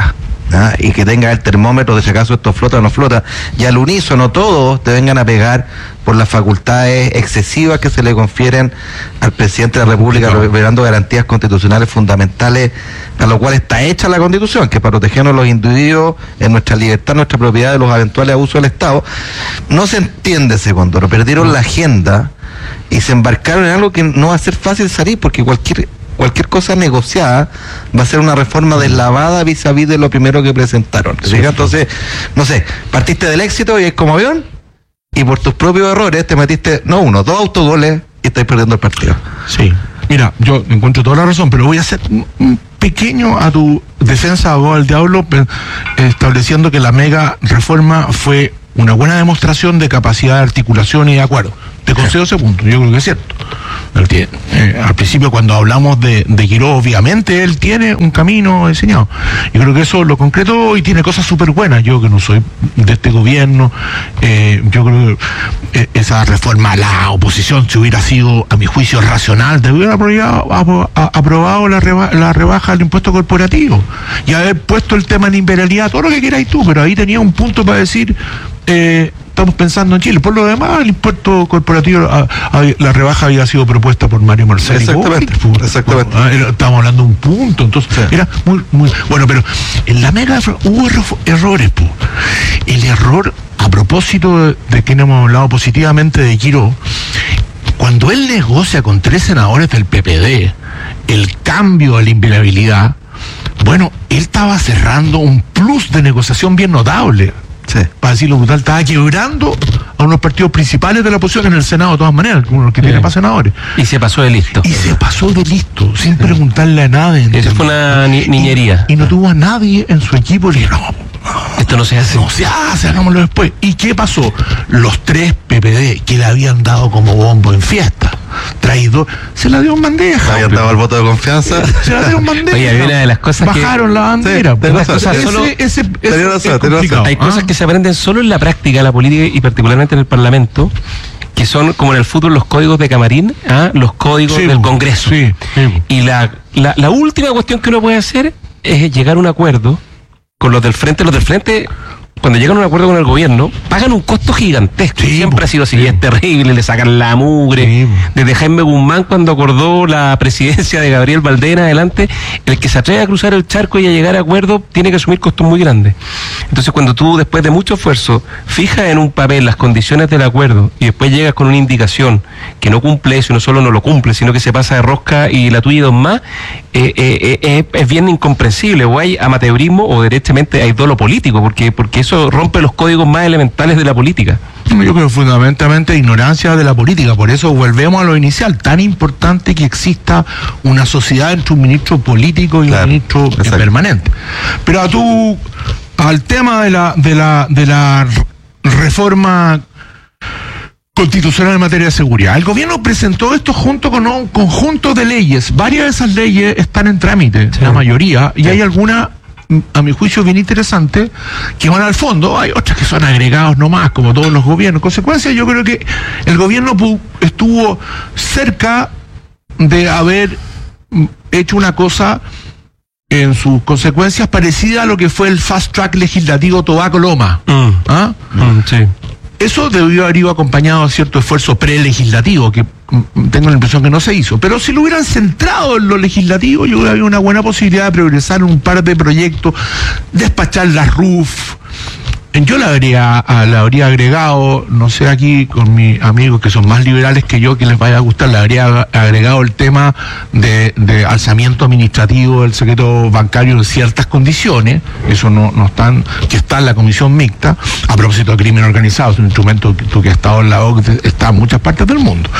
¿ah? Y que tenga el termómetro de si acaso esto flota o no flota, y al unísono todos te vengan a pegar por las facultades excesivas que se le confieren al presidente de la República, revelando garantías constitucionales fundamentales, a lo cual está hecha la Constitución, que es para protegernos los individuos, en nuestra libertad, nuestra propiedad de los eventuales abusos del Estado. No se entiende ese condoro, perdieron la agenda y se embarcaron en algo que no va a ser fácil salir, porque cualquier cualquier cosa negociada va a ser una reforma deslavada vis a vis de lo primero que presentaron. Sí, entonces, no sé, partiste del éxito y es como avión, y por tus propios errores te metiste, no uno, dos autogoles y estás perdiendo el partido. Sí, mira, yo encuentro toda la razón, pero voy a hacer un pequeño a tu defensa, abogado del diablo, estableciendo que la mega reforma fue una buena demostración de capacidad de articulación y de acuerdo. Te concedo ese punto, yo creo que es cierto. Eh, al principio, cuando hablamos de, de Quirós, obviamente él tiene un camino diseñado. Yo creo que eso lo concretó y tiene cosas súper buenas. Yo que no soy de este gobierno, eh, yo creo que eh, esa reforma, la oposición, si hubiera sido, a mi juicio, racional, te hubiera aprobado, aprobado la, reba, la rebaja del impuesto corporativo y haber puesto el tema de la imperialidad, todo lo que queráis tú, pero ahí tenía un punto para decir... Eh, estamos pensando en Chile. Por lo demás, el impuesto corporativo, a, a, la rebaja había sido propuesta por Mario Marcel. Exactamente. Por, exactamente. Por, era, estábamos hablando de un punto, entonces sí. Era muy, muy bueno, pero en la mega hubo errores, po. El error, a propósito de, de quien hemos hablado positivamente de Quirós, cuando él negocia con tres senadores del P P D el cambio a la inviolabilidad, bueno, él estaba cerrando un plus de negociación bien notable. Sí. Para decirlo brutal, estaba quebrando a unos partidos principales de la oposición en el Senado, de todas maneras, como los que sí. tienen para senadores. Y se pasó de listo. Y se pasó de listo, sin sí. preguntarle a nadie. Eso fue una ni niñería. Y, y no tuvo a nadie en su equipo. Y dije, no, esto no se hace. No se hace, hagámoslo después. ¿Y qué pasó? Los tres P P D que le habían dado como bombo en fiesta, traído, se la dio en bandeja. Se habían dado el voto de confianza. Se la dio en bandeja. Oye, había una de las cosas bajaron que... la bandera. Sí, las cosas ese, solo... ese, ese, ese razón, es complicado. Hay cosas ¿Ah? que se aprenden solo en la práctica, la política y particularmente en el Parlamento, que son como en el fútbol los códigos de camarín, ¿ah? Los códigos sí, del Congreso. Sí, sí. Y la, la, la última cuestión que uno puede hacer es llegar a un acuerdo con los del frente. Los del frente, cuando llegan a un acuerdo con el gobierno, pagan un costo gigantesco. Sí, siempre ha sido así, sí. Es terrible, le sacan la mugre. Sí. Desde Jaime Guzmán, cuando acordó la presidencia de Gabriel Valdés en adelante, el que se atreve a cruzar el charco y a llegar a acuerdo tiene que asumir costos muy grandes. Entonces, cuando tú, después de mucho esfuerzo, fijas en un papel las condiciones del acuerdo y después llegas con una indicación que no cumple eso, y no solo no lo cumple, sino que se pasa de rosca y la tuya y dos más, eh, eh, eh, es bien incomprensible. O hay amateurismo o directamente hay dolo político, porque, porque eso Eso rompe los códigos más elementales de la política. Yo creo fundamentalmente ignorancia de la política. Por eso volvemos a lo inicial. Tan importante que exista una sociedad entre un ministro político y claro, un ministro exacto. permanente. Pero a tu, al tema de la, de la, de la reforma constitucional en materia de seguridad. El gobierno presentó esto junto con un conjunto de leyes. Varias de esas leyes están en trámite, sí. la mayoría, y sí. hay algunas, a mi juicio, bien interesantes, que van al fondo. Hay otras que son agregados nomás, como todos los gobiernos. En consecuencia, yo creo que el gobierno estuvo cerca de haber hecho una cosa en sus consecuencias parecida a lo que fue el fast track legislativo Tobacco Loma. Mm. ¿Ah? Mm, sí. Eso debió haber ido acompañado de cierto esfuerzo prelegislativo, que tengo la impresión que no se hizo. Pero si lo hubieran centrado en lo legislativo, yo creo que había una buena posibilidad de progresar en un par de proyectos, despachar las R U F. Yo la habría, la habría agregado, no sé, aquí con mis amigos que son más liberales que yo, que les vaya a gustar, le habría agregado el tema de, de alzamiento administrativo del secreto bancario en ciertas condiciones. Eso no, no están, que está en la comisión mixta. A propósito de crimen organizado, es un instrumento que, que ha estado en la O C D E, está en muchas partes del mundo.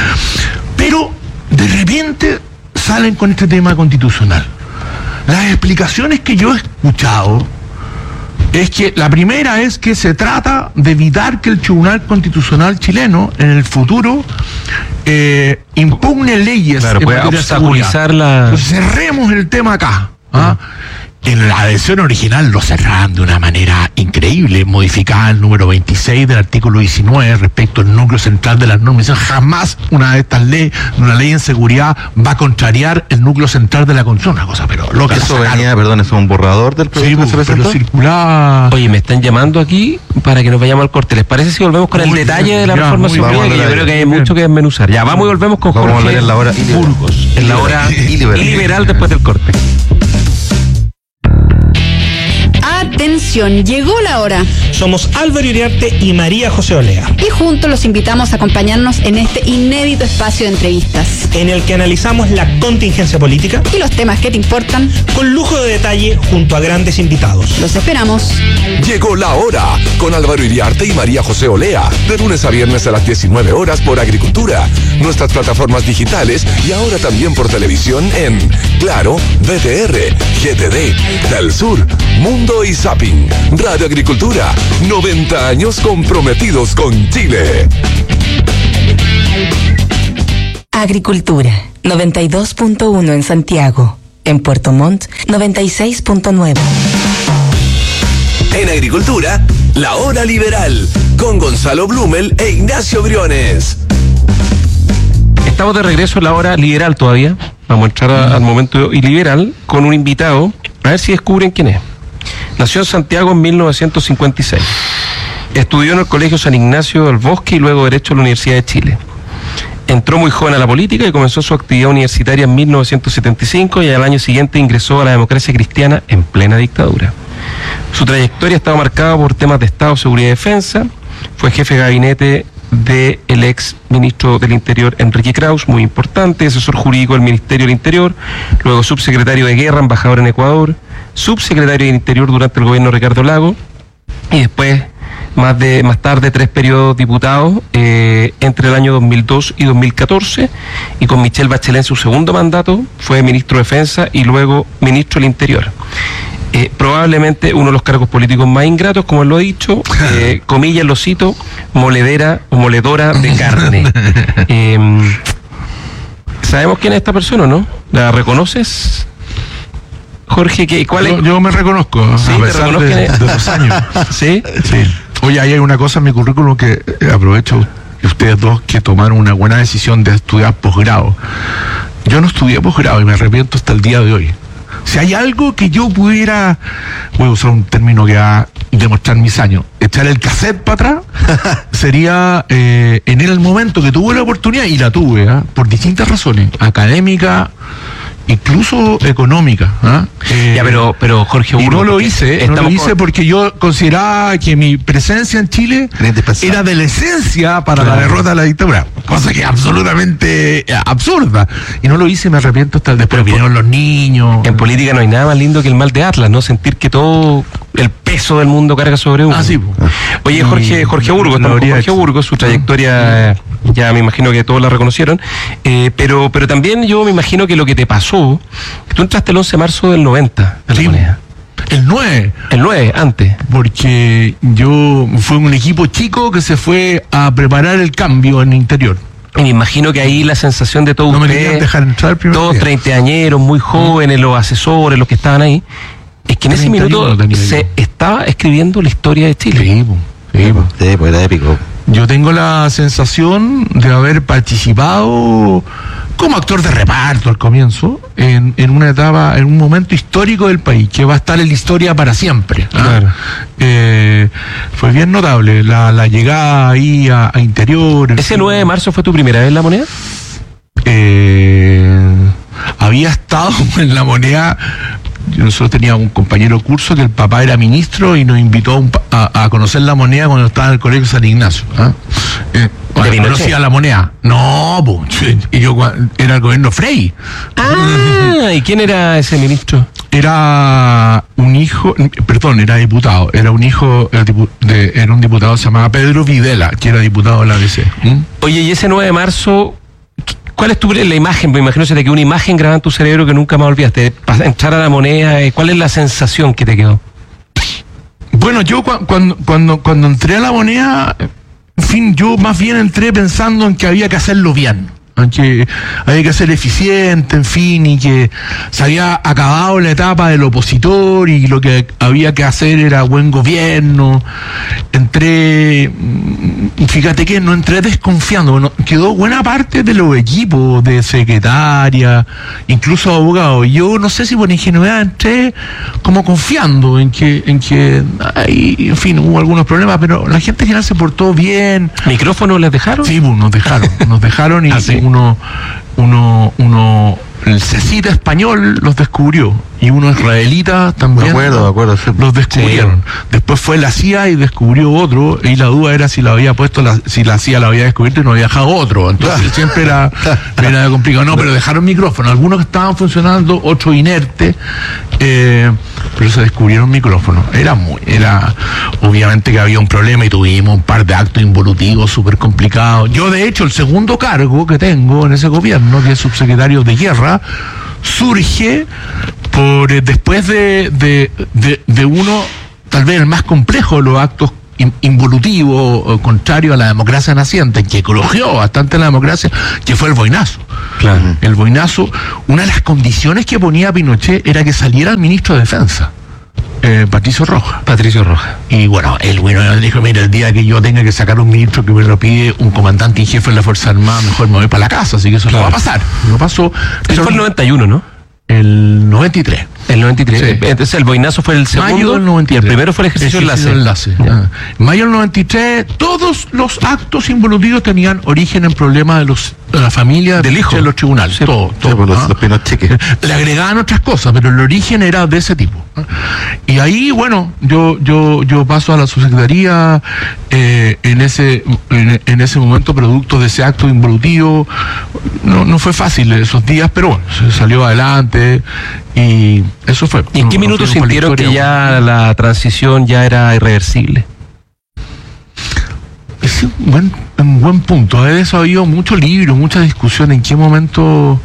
Pero de repente salen con este tema constitucional. Las explicaciones que yo he escuchado es que la primera es que se trata de evitar que el Tribunal Constitucional chileno en el futuro eh, impugne leyes. Claro, puede obstaculizar la... Entonces, cerremos el tema acá. ¿ah? en la versión original lo cerraban de una manera increíble, modificaba el número veintiséis del artículo diecinueve respecto al núcleo central de las normas. Jamás una de estas leyes, una ley en seguridad, va a contrariar el núcleo central de la Constitución. Una cosa, pero loca. Eso venía, perdón, eso es un borrador del proyecto sí, que se presentó. Pero circulaba. Oye, me están llamando aquí para que nos vayamos al corte. ¿Les parece si volvemos con Muy el detalle bien, de la ya, reforma muy civil? bien. Que yo creo que hay mucho que desmenuzar. Ya, vamos y volvemos con Vamos a Jorge volver en la hora Burgos, en la hora iliberal. iliberal después del corte. Atención, llegó la hora. Somos Álvaro Iriarte y María José Olea, Y juntos los invitamos a acompañarnos en este inédito espacio de entrevistas. en el que analizamos la contingencia política Y los temas que te importan, con lujo de detalle junto a grandes invitados. los esperamos. Llegó la hora con Álvaro Iriarte y María José Olea, de lunes a viernes a las diecinueve horas por Agricultura, nuestras plataformas digitales y ahora también por televisión en Claro, V T R, G T D, Del Sur, Mundo y Zapping. Radio Agricultura, noventa años comprometidos con Chile. Agricultura, noventa y dos punto uno en Santiago. En Puerto Montt, noventa y seis punto nueve. En Agricultura, la hora liberal, con Gonzalo Blumel e Ignacio Briones. Estamos de regreso en la hora liberal todavía. Vamos a entrar a- al momento iliberal con un invitado. A ver si descubren quién es. Nació en Santiago en mil novecientos cincuenta y seis. Estudió en el Colegio San Ignacio del Bosque y luego Derecho en la Universidad de Chile. Entró muy joven a la política y comenzó su actividad universitaria en mil novecientos setenta y cinco y al año siguiente ingresó a la democracia cristiana en plena dictadura. Su trayectoria estaba marcada por temas de Estado, Seguridad y Defensa. Fue jefe de gabinete del ex ministro del Interior Enrique Kraus, muy importante, asesor jurídico del Ministerio del Interior, luego subsecretario de Guerra, embajador en Ecuador, subsecretario del Interior durante el gobierno de Ricardo Lagos y después, más de más tarde, tres periodos diputados eh, entre el año dos mil dos y dos mil catorce, y con Michelle Bachelet en su segundo mandato fue ministro de Defensa y luego ministro del Interior. Eh, probablemente uno de los cargos políticos más ingratos, como él lo ha dicho, eh, comillas, lo cito, moledera o moledora de carne. Eh, ¿Sabemos quién es esta persona, no? ¿La reconoces, Jorge? ¿Qué, cuál es? Yo, yo me reconozco, Sí, a te pesar reconozco de, quién es. de los años. ¿Sí? Sí. Oye, ahí hay una cosa en mi currículum que eh, aprovecho que ustedes dos que tomaron una buena decisión de estudiar posgrado. Yo no estudié posgrado y me arrepiento hasta el día de hoy. Si hay algo que yo pudiera, voy a usar un término que va a demostrar mis años, echar el cassette para atrás, sería eh, en el momento que tuve la oportunidad, y la tuve, ¿eh? por distintas razones, académica, incluso económica. ¿eh? Eh, Ya, pero, pero Jorge y Burgos, no lo porque hice, no lo estamos hice con- porque yo consideraba que mi presencia en Chile Era indispensable. era de la esencia para Claro. la derrota de la dictadura, cosa que es absolutamente eh, absurda. Y no lo hice y me arrepiento hasta el después. Pero Vinieron los niños. En política no hay nada más lindo que el mal de Atlas, ¿no? Sentir que todo el peso del mundo carga sobre uno. Ah, sí, po. Oye, Jorge, Y Jorge lo Burgos, estamos con habría Jorge hecho. Burgos, su trayectoria, eh, ya me imagino que todos la reconocieron, eh, pero, pero también yo me imagino que lo que te pasó, que tú entraste el once de marzo del noventa en la Sí. moneda. El nueve, El nueve, antes. porque yo fue un equipo chico que se fue a preparar el cambio en el interior. Y me imagino que ahí la sensación de todos No me ustedes, querían dejar entrar el primer todos día. treintañeros, muy jóvenes, los asesores, los que estaban ahí, es que en ese treinta y uno minuto tenía yo. se estaba escribiendo la historia de Chile. Sí, po, sí, po. Sí, pues era épico. Yo tengo la sensación de haber participado como actor de reparto al comienzo en, en una etapa, en un momento histórico del país que va a estar en la historia para siempre. ¿ah? Claro. Eh, fue bien notable la, la llegada ahí a, a Interior. en ¿Ese fin. nueve de marzo fue tu primera vez en la moneda? Eh, había estado en la moneda. Nosotros teníamos un compañero de curso que el papá era ministro y nos invitó a, un pa- a- a conocer la moneda cuando estaba en el colegio San Ignacio. ¿ah? Eh, bueno, Pinochet? conocía la moneda. No, po, y yo cua- era el gobierno Frey. Ah, ¿y quién era ese ministro? Era un hijo, perdón, era diputado, era un hijo, era, dipu- de- era un diputado que se llamaba Pedro Videla, que era diputado de la A D C. ¿Mm? Oye, y ese nueve de marzo, ¿cuál es tu, la imagen? Me imagino que se te quedó una imagen grabada en tu cerebro que nunca más olvidaste. Pa- Entrar a la moneda, eh, ¿cuál es la sensación que te quedó? Bueno, yo cua- cuando, cuando, cuando entré a la moneda, en fin, yo más bien entré pensando en que había que hacerlo bien. que había que ser eficiente, en fin, y que se había acabado la etapa del opositor y lo que había que hacer era buen gobierno. Entré, fíjate que no entré desconfiando, bueno, quedó buena parte de los equipos de secretaria, incluso abogados. Yo no sé si por ingenuidad entré como confiando en que, en que hay, en fin, hubo algunos problemas, pero la gente en general se portó bien. ¿Micrófonos les dejaron? Sí, pues, nos dejaron, nos dejaron y ¿Ah, sí? uno, uno, uno, el CECITA español los descubrió y uno israelita también. Me acuerdo, me acuerdo, sí. Los descubrieron. Sí. Después fue la C I A y descubrió otro y la duda era si la había puesto, la, si la C I A la había descubierto y no había dejado otro. Entonces siempre era, era complicado. No, pero dejaron micrófonos. Algunos que estaban funcionando, otros inertes, eh, pero se descubrieron micrófonos. Era muy, era, obviamente que había un problema y tuvimos un par de actos involutivos súper complicados. Yo, de hecho, el segundo cargo que tengo en ese gobierno, que es subsecretario de Guerra, surge por eh, después de, de, de, de uno, tal vez el más complejo de los actos in, involutivos, o contrario a la democracia naciente, que elogió bastante la democracia, que fue el boinazo. Claro. El boinazo, una de las condiciones que ponía Pinochet era que saliera el ministro de Defensa. Eh, Patricio Rojas. Patricio Rojas. Y bueno, el bueno dijo, mira, el día que yo tenga que sacar un ministro que me lo pide un comandante en jefe de la Fuerza Armada, mejor me voy para la casa, así que eso claro. no va a pasar. No pasó. Eso fue el noventa y uno, ¿no? El noventa y tres. El noventa y tres. Sí. Entonces el boinazo fue el segundo. Mayo del noventa y tres. Y el primero fue el ejercicio, ejercicio de enlace. enlace. Ah. Mayo del noventa y tres, todos los actos involutivos tenían origen en problemas de los de la familia del hijo de los tribunales. Sí, todo, sí, todo. pues los, ¿ah? los Pinocheques. Le agregaban otras cosas, pero el origen era de ese tipo. ¿ah? Y ahí, bueno, yo yo yo paso a la subsecretaría eh, en ese en, en ese momento, producto de ese acto involutivo. No, no fue fácil esos días, pero bueno, se salió adelante y eso fue. ¿Y en qué minuto sintieron que ya la transición ya era irreversible? Es un buen, un buen punto. De eso ha habido muchos libros, mucha discusión. ¿En qué momento?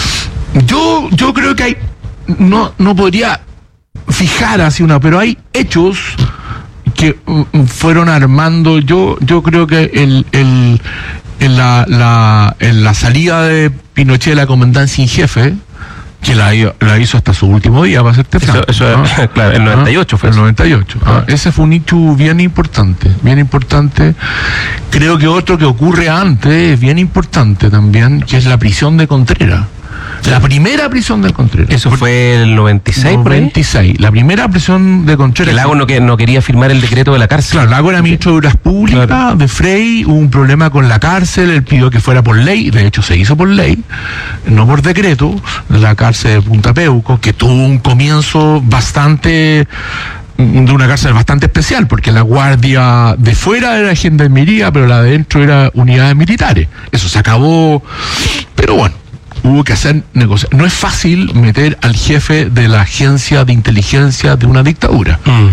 Yo, yo creo que hay, no, no podría fijar así una, pero hay hechos que um, fueron armando. Yo, yo creo que el, el, en la, la, en la salida de Pinochet de la comandancia en jefe, que la, la hizo hasta su último día, va a ser eso, eso ¿no? Claro, el noventa y ocho fue. El noventa y ocho. Ah. Ah, ese fue un hecho bien importante, bien importante. Creo que otro que ocurre antes es bien importante también, que es la prisión de Contreras. La primera prisión de Contreras. Eso fue el noventa y seis, noventa y seis. La primera prisión de Contreras. El Lago no, que, no quería firmar el decreto de la cárcel. Claro, el Lago era ministro de Obras Públicas, claro. de Frey, hubo un problema con la cárcel, él pidió que fuera por ley, de hecho se hizo por ley, no por decreto, la cárcel de Punta Peuco, que tuvo un comienzo bastante... de una cárcel bastante especial, porque la guardia de fuera era gendarmería, pero la de dentro era unidades militares. Eso se acabó, pero bueno, hubo que hacer negocios. No es fácil meter al jefe de la agencia de inteligencia de una dictadura. Mm.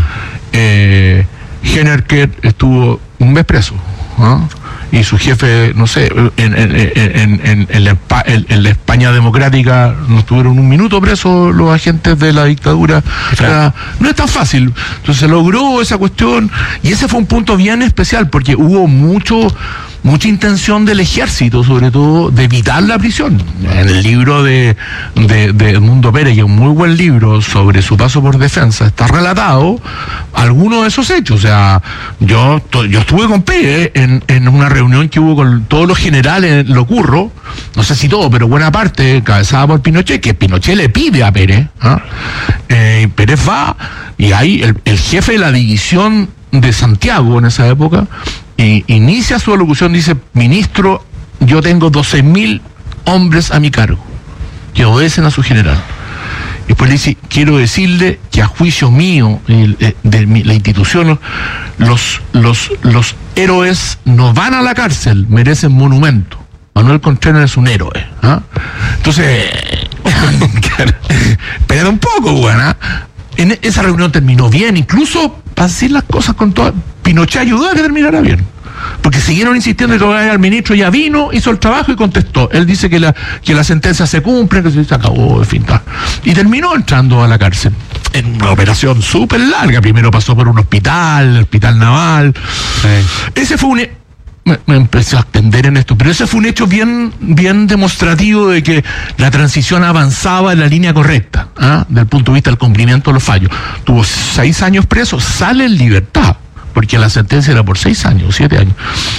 Eh, Hennerker estuvo un mes preso, ¿no? Y su jefe, no sé, en, en, en, en, en, la, en la España democrática no estuvieron un minuto presos los agentes de la dictadura. Claro. O sea, no es tan fácil. Entonces se logró esa cuestión y ese fue un punto bien especial porque hubo mucho mucha intención del ejército, sobre todo, de evitar la prisión. En el libro de, de, de Edmundo Pérez, que es un muy buen libro sobre su paso por defensa, está relatado algunos de esos hechos. O sea, yo, yo estuve con Pérez en, en una reunión que hubo con todos los generales en Locurro, no sé si todo, pero buena parte, encabezada por Pinochet, que Pinochet le pide a Pérez. ¿eh? Eh, Pérez va, y ahí el, el jefe de la división de Santiago en esa época, y inicia su alocución, dice: ministro, yo tengo doce mil hombres a mi cargo que obedecen a su general. Y después le dice: quiero decirle que a juicio mío, de, de, de la institución, los, los, los héroes no van a la cárcel, merecen monumento. Manuel Contreras es un héroe. ¿eh? Entonces, espérate un poco, buena. En esa reunión terminó bien, incluso para decir las cosas con toda... Pinochet ayudó a que terminara bien, porque siguieron insistiendo que el ministro ya vino, hizo el trabajo y contestó. Él dice que la, que la sentencia se cumple, que se acabó, en fin, tal. Y terminó entrando a la cárcel en una operación súper larga. Primero pasó por un hospital, el hospital naval. Sí. Ese fue un... me, me empecé a extender en esto, pero ese fue un hecho bien, bien demostrativo de que la transición avanzaba en la línea correcta, ¿ah? Del punto de vista del cumplimiento de los fallos. Tuvo seis años preso, sale en libertad, porque la sentencia era por seis años, siete años,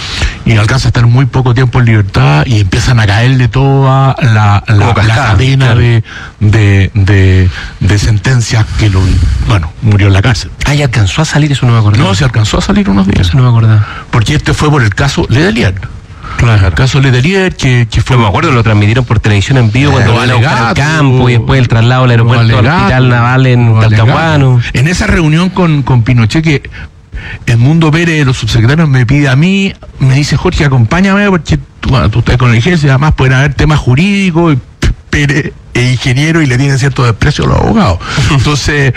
y alcanza a estar muy poco tiempo en libertad y empiezan a caerle toda la, la, la cadena claro. de, de, de, de sentencias que lo, bueno, murió en la cárcel. Ah, ¿y alcanzó a salir? Eso no me acordaba. No, se alcanzó a salir unos días. Eso no me acordaba. Porque este fue por el caso Letelier. Claro. El caso Letelier, que, que fue... No me acuerdo, lo transmitieron por televisión en vivo cuando van a buscar el campo y después el traslado al aeropuerto al hospital naval en Talcahuano. En esa reunión con, con Pinochet, que Edmundo Pérez, de los subsecretarios, me pide a mí, me dice, Jorge, acompáñame, porque tú, bueno, tú estás con la agencia, además pueden haber temas jurídicos, y Pérez es ingeniero y le tienen cierto desprecio a los abogados. Entonces,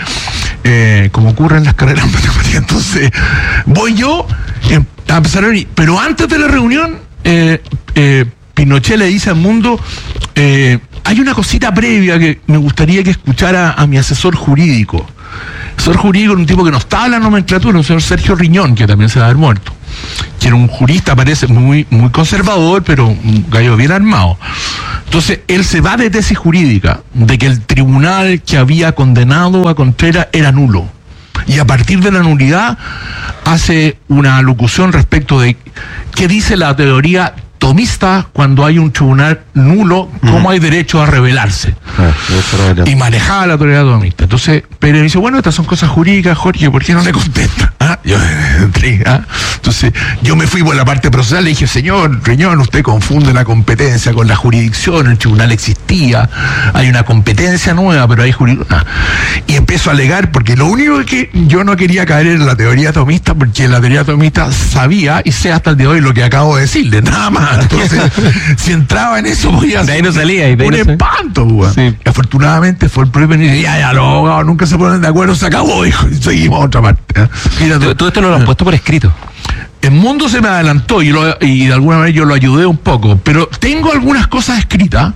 eh, como ocurre en las carreras matemáticas, entonces voy yo eh, a empezar a reunir. Pero antes de la reunión, eh, eh, Pinochet le dice al mundo, eh, hay una cosita previa que me gustaría que escuchara a mi asesor jurídico. Asesor jurídico era un tipo que no estaba en la nomenclatura, un señor Sergio Riñón, que también se va a haber muerto, que era un jurista, parece muy, muy conservador, pero un gallo bien armado. Entonces, él se va de tesis jurídica, de que el tribunal que había condenado a Contreras era nulo. Y a partir de la nulidad, hace una alocución respecto de qué dice la teoría tomista cuando hay un tribunal nulo, cómo uh-huh. hay derecho a rebelarse. Ah, y manejaba la teoría tomista. Entonces Pérez dice, bueno, estas son cosas jurídicas, Jorge, ¿por qué no le contesta? ¿Ah? Yo entré, ¿ah? Entonces yo me fui por la parte procesal, le dije, señor Riñón, usted confunde la competencia con la jurisdicción, el tribunal existía, hay una competencia nueva, pero hay jurisdicción. Ah. Y empiezo a alegar, porque lo único que yo no quería caer en la teoría tomista, porque la teoría tomista sabía, y sé hasta el día de hoy lo que acabo de decirle, nada más. Entonces, si entraba en eso, podía de ahí no salía, y de un ahí no espanto, sí. Afortunadamente fue el propio ministro, ya, ya, los abogados nunca se ponen de acuerdo, se acabó, dijo, y seguimos a otra parte. ¿eh? Mira, tú, tú esto no lo has puesto por escrito. El mundo se me adelantó y, lo, y de alguna manera yo lo ayudé un poco, pero tengo algunas cosas escritas.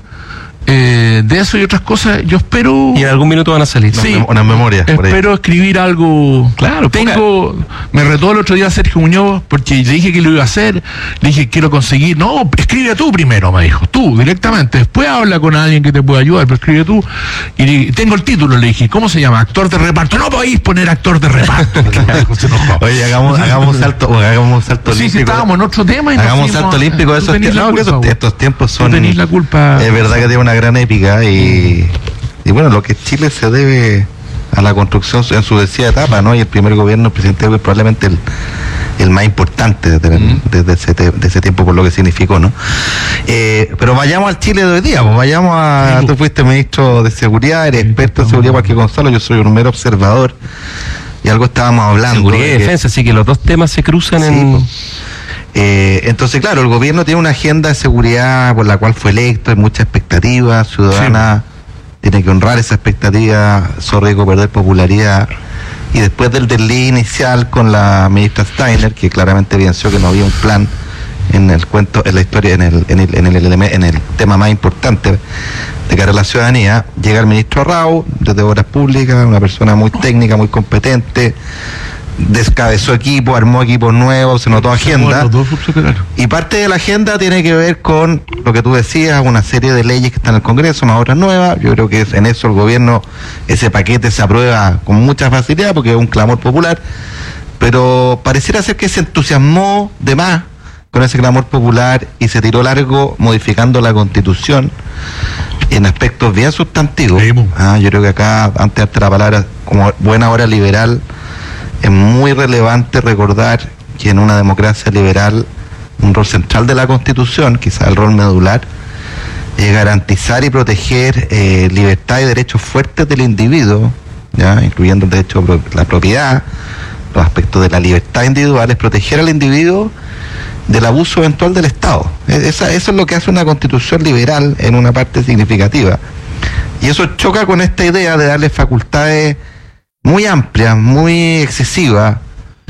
Eh, de eso y otras cosas, yo espero. Y en algún minuto van a salir. Sí, una memoria. Espero escribir algo. Claro, tengo. Poca. Me retó el otro día Sergio Muñoz porque le dije que lo iba a hacer. Le dije, quiero conseguir. No, escribe tú primero, me dijo. Tú, directamente. Después habla con alguien que te pueda ayudar, pero escribe tú. Y le, tengo el título, le dije, ¿cómo se llama? Actor de reparto. No podéis poner actor de reparto. Oye, hagamos, hagamos un salto, hagamos un salto sí, olímpico. Sí, estábamos en otro tema. Y hagamos un salto olímpico. Esos, tiempos, no, culpa, esos, estos tiempos son. Tenéis la culpa. Es verdad que tiene una gran épica y, y bueno, lo que Chile se debe a la construcción en su decía etapa, ¿no? Y el primer gobierno, el presidente es probablemente el, el más importante desde, mm. desde ese, de ese tiempo por lo que significó, ¿no? Eh, pero vayamos al Chile de hoy día, pues vayamos a... Tú fuiste ministro de Seguridad, eres experto en seguridad, porque Gonzalo, yo soy un mero observador y algo estábamos hablando. Seguridad y defensa, así que los dos temas se cruzan sí, en... Pues. Eh, entonces, claro, el gobierno tiene una agenda de seguridad por la cual fue electo, hay mucha expectativa ciudadana, sí. Tiene que honrar esa expectativa, so riesgo perder popularidad. Y después del desliz inicial con la ministra Steiner, que claramente evidenció que no había un plan en el cuento, en la historia, en el, en el, en el, en el, en el tema más importante de cara a la ciudadanía, llega el ministro Rao, desde Obras Públicas, una persona muy técnica, muy competente, descabezó equipo, armó equipos nuevos, se notó agenda. Y parte de la agenda tiene que ver con lo que tú decías, una serie de leyes que están en el Congreso, más otras nuevas. Yo creo que en eso el gobierno, ese paquete se aprueba con mucha facilidad porque es un clamor popular, pero pareciera ser que se entusiasmó de más con ese clamor popular y se tiró largo modificando la Constitución en aspectos bien sustantivos. Ah, yo creo que acá, antes de darte la palabra, como buena hora liberal, es muy relevante recordar que en una democracia liberal un rol central de la Constitución, quizás el rol medular, es garantizar y proteger eh, libertad y derechos fuertes del individuo, ¿ya? Incluyendo el derecho a la propiedad, los aspectos de la libertad individual, es proteger al individuo del abuso eventual del Estado. Esa, eso es lo que hace una Constitución liberal en una parte significativa. Y eso choca con esta idea de darle facultades muy amplia, muy excesiva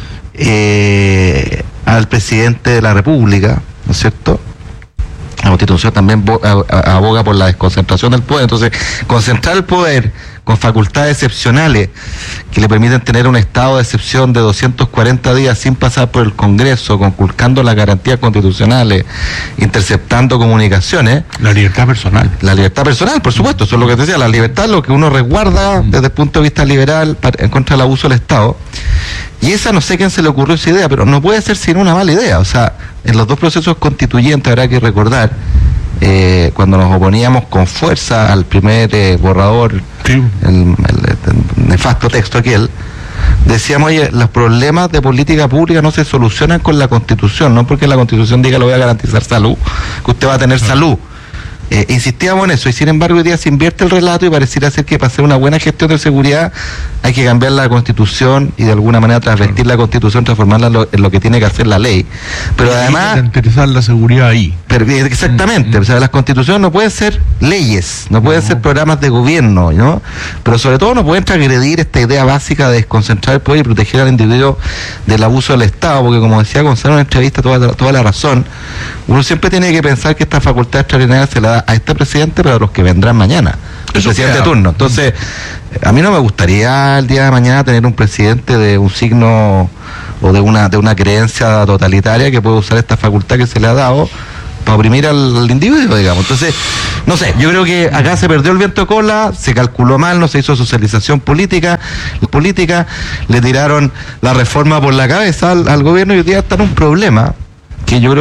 eh, al presidente de la República, ¿no es cierto? La Constitución también aboga por la desconcentración del poder. Entonces, concentrar el poder con facultades excepcionales que le permiten tener un estado de excepción de doscientos cuarenta días sin pasar por el Congreso, conculcando las garantías constitucionales, interceptando comunicaciones. La libertad personal. La libertad personal, por supuesto, eso es lo que te decía, la libertad es lo que uno resguarda desde el punto de vista liberal para, en contra del abuso del Estado. Y esa no sé quién se le ocurrió esa idea, pero no puede ser sino una mala idea. O sea, en los dos procesos constituyentes habrá que recordar, eh, cuando nos oponíamos con fuerza al primer eh, borrador, sí. el, el, el nefasto texto aquel, decíamos, oye, los problemas de política pública no se solucionan con la Constitución, no porque la Constitución diga lo voy a garantizar salud, que usted va a tener sí. salud. Eh, insistíamos en eso, y sin embargo hoy día se invierte el relato y pareciera ser que para hacer una buena gestión de seguridad hay que cambiar la Constitución y de alguna manera transvertir la Constitución, transformarla en lo, en lo que tiene que hacer la ley. Pero y además... interesar la seguridad ahí. Pero, exactamente, mm-hmm. o sea, las Constituciones no pueden ser leyes, no pueden no. ser programas de gobierno, ¿no? Pero sobre todo no pueden transgredir esta idea básica de desconcentrar el poder y proteger al individuo del abuso del Estado, porque como decía Gonzalo en una entrevista, toda, toda la razón, uno siempre tiene que pensar que esta facultad extraordinaria se la da a este presidente, pero a los que vendrán mañana, el Eso presidente de turno. Entonces, a mí no me gustaría el día de mañana tener un presidente de un signo o de una de una creencia totalitaria que puede usar esta facultad que se le ha dado para oprimir al, al individuo, digamos. Entonces, no sé, yo creo que acá se perdió el viento de cola, se calculó mal, no se hizo socialización política, política le tiraron la reforma por la cabeza al, al gobierno y hoy día está en un problema que yo creo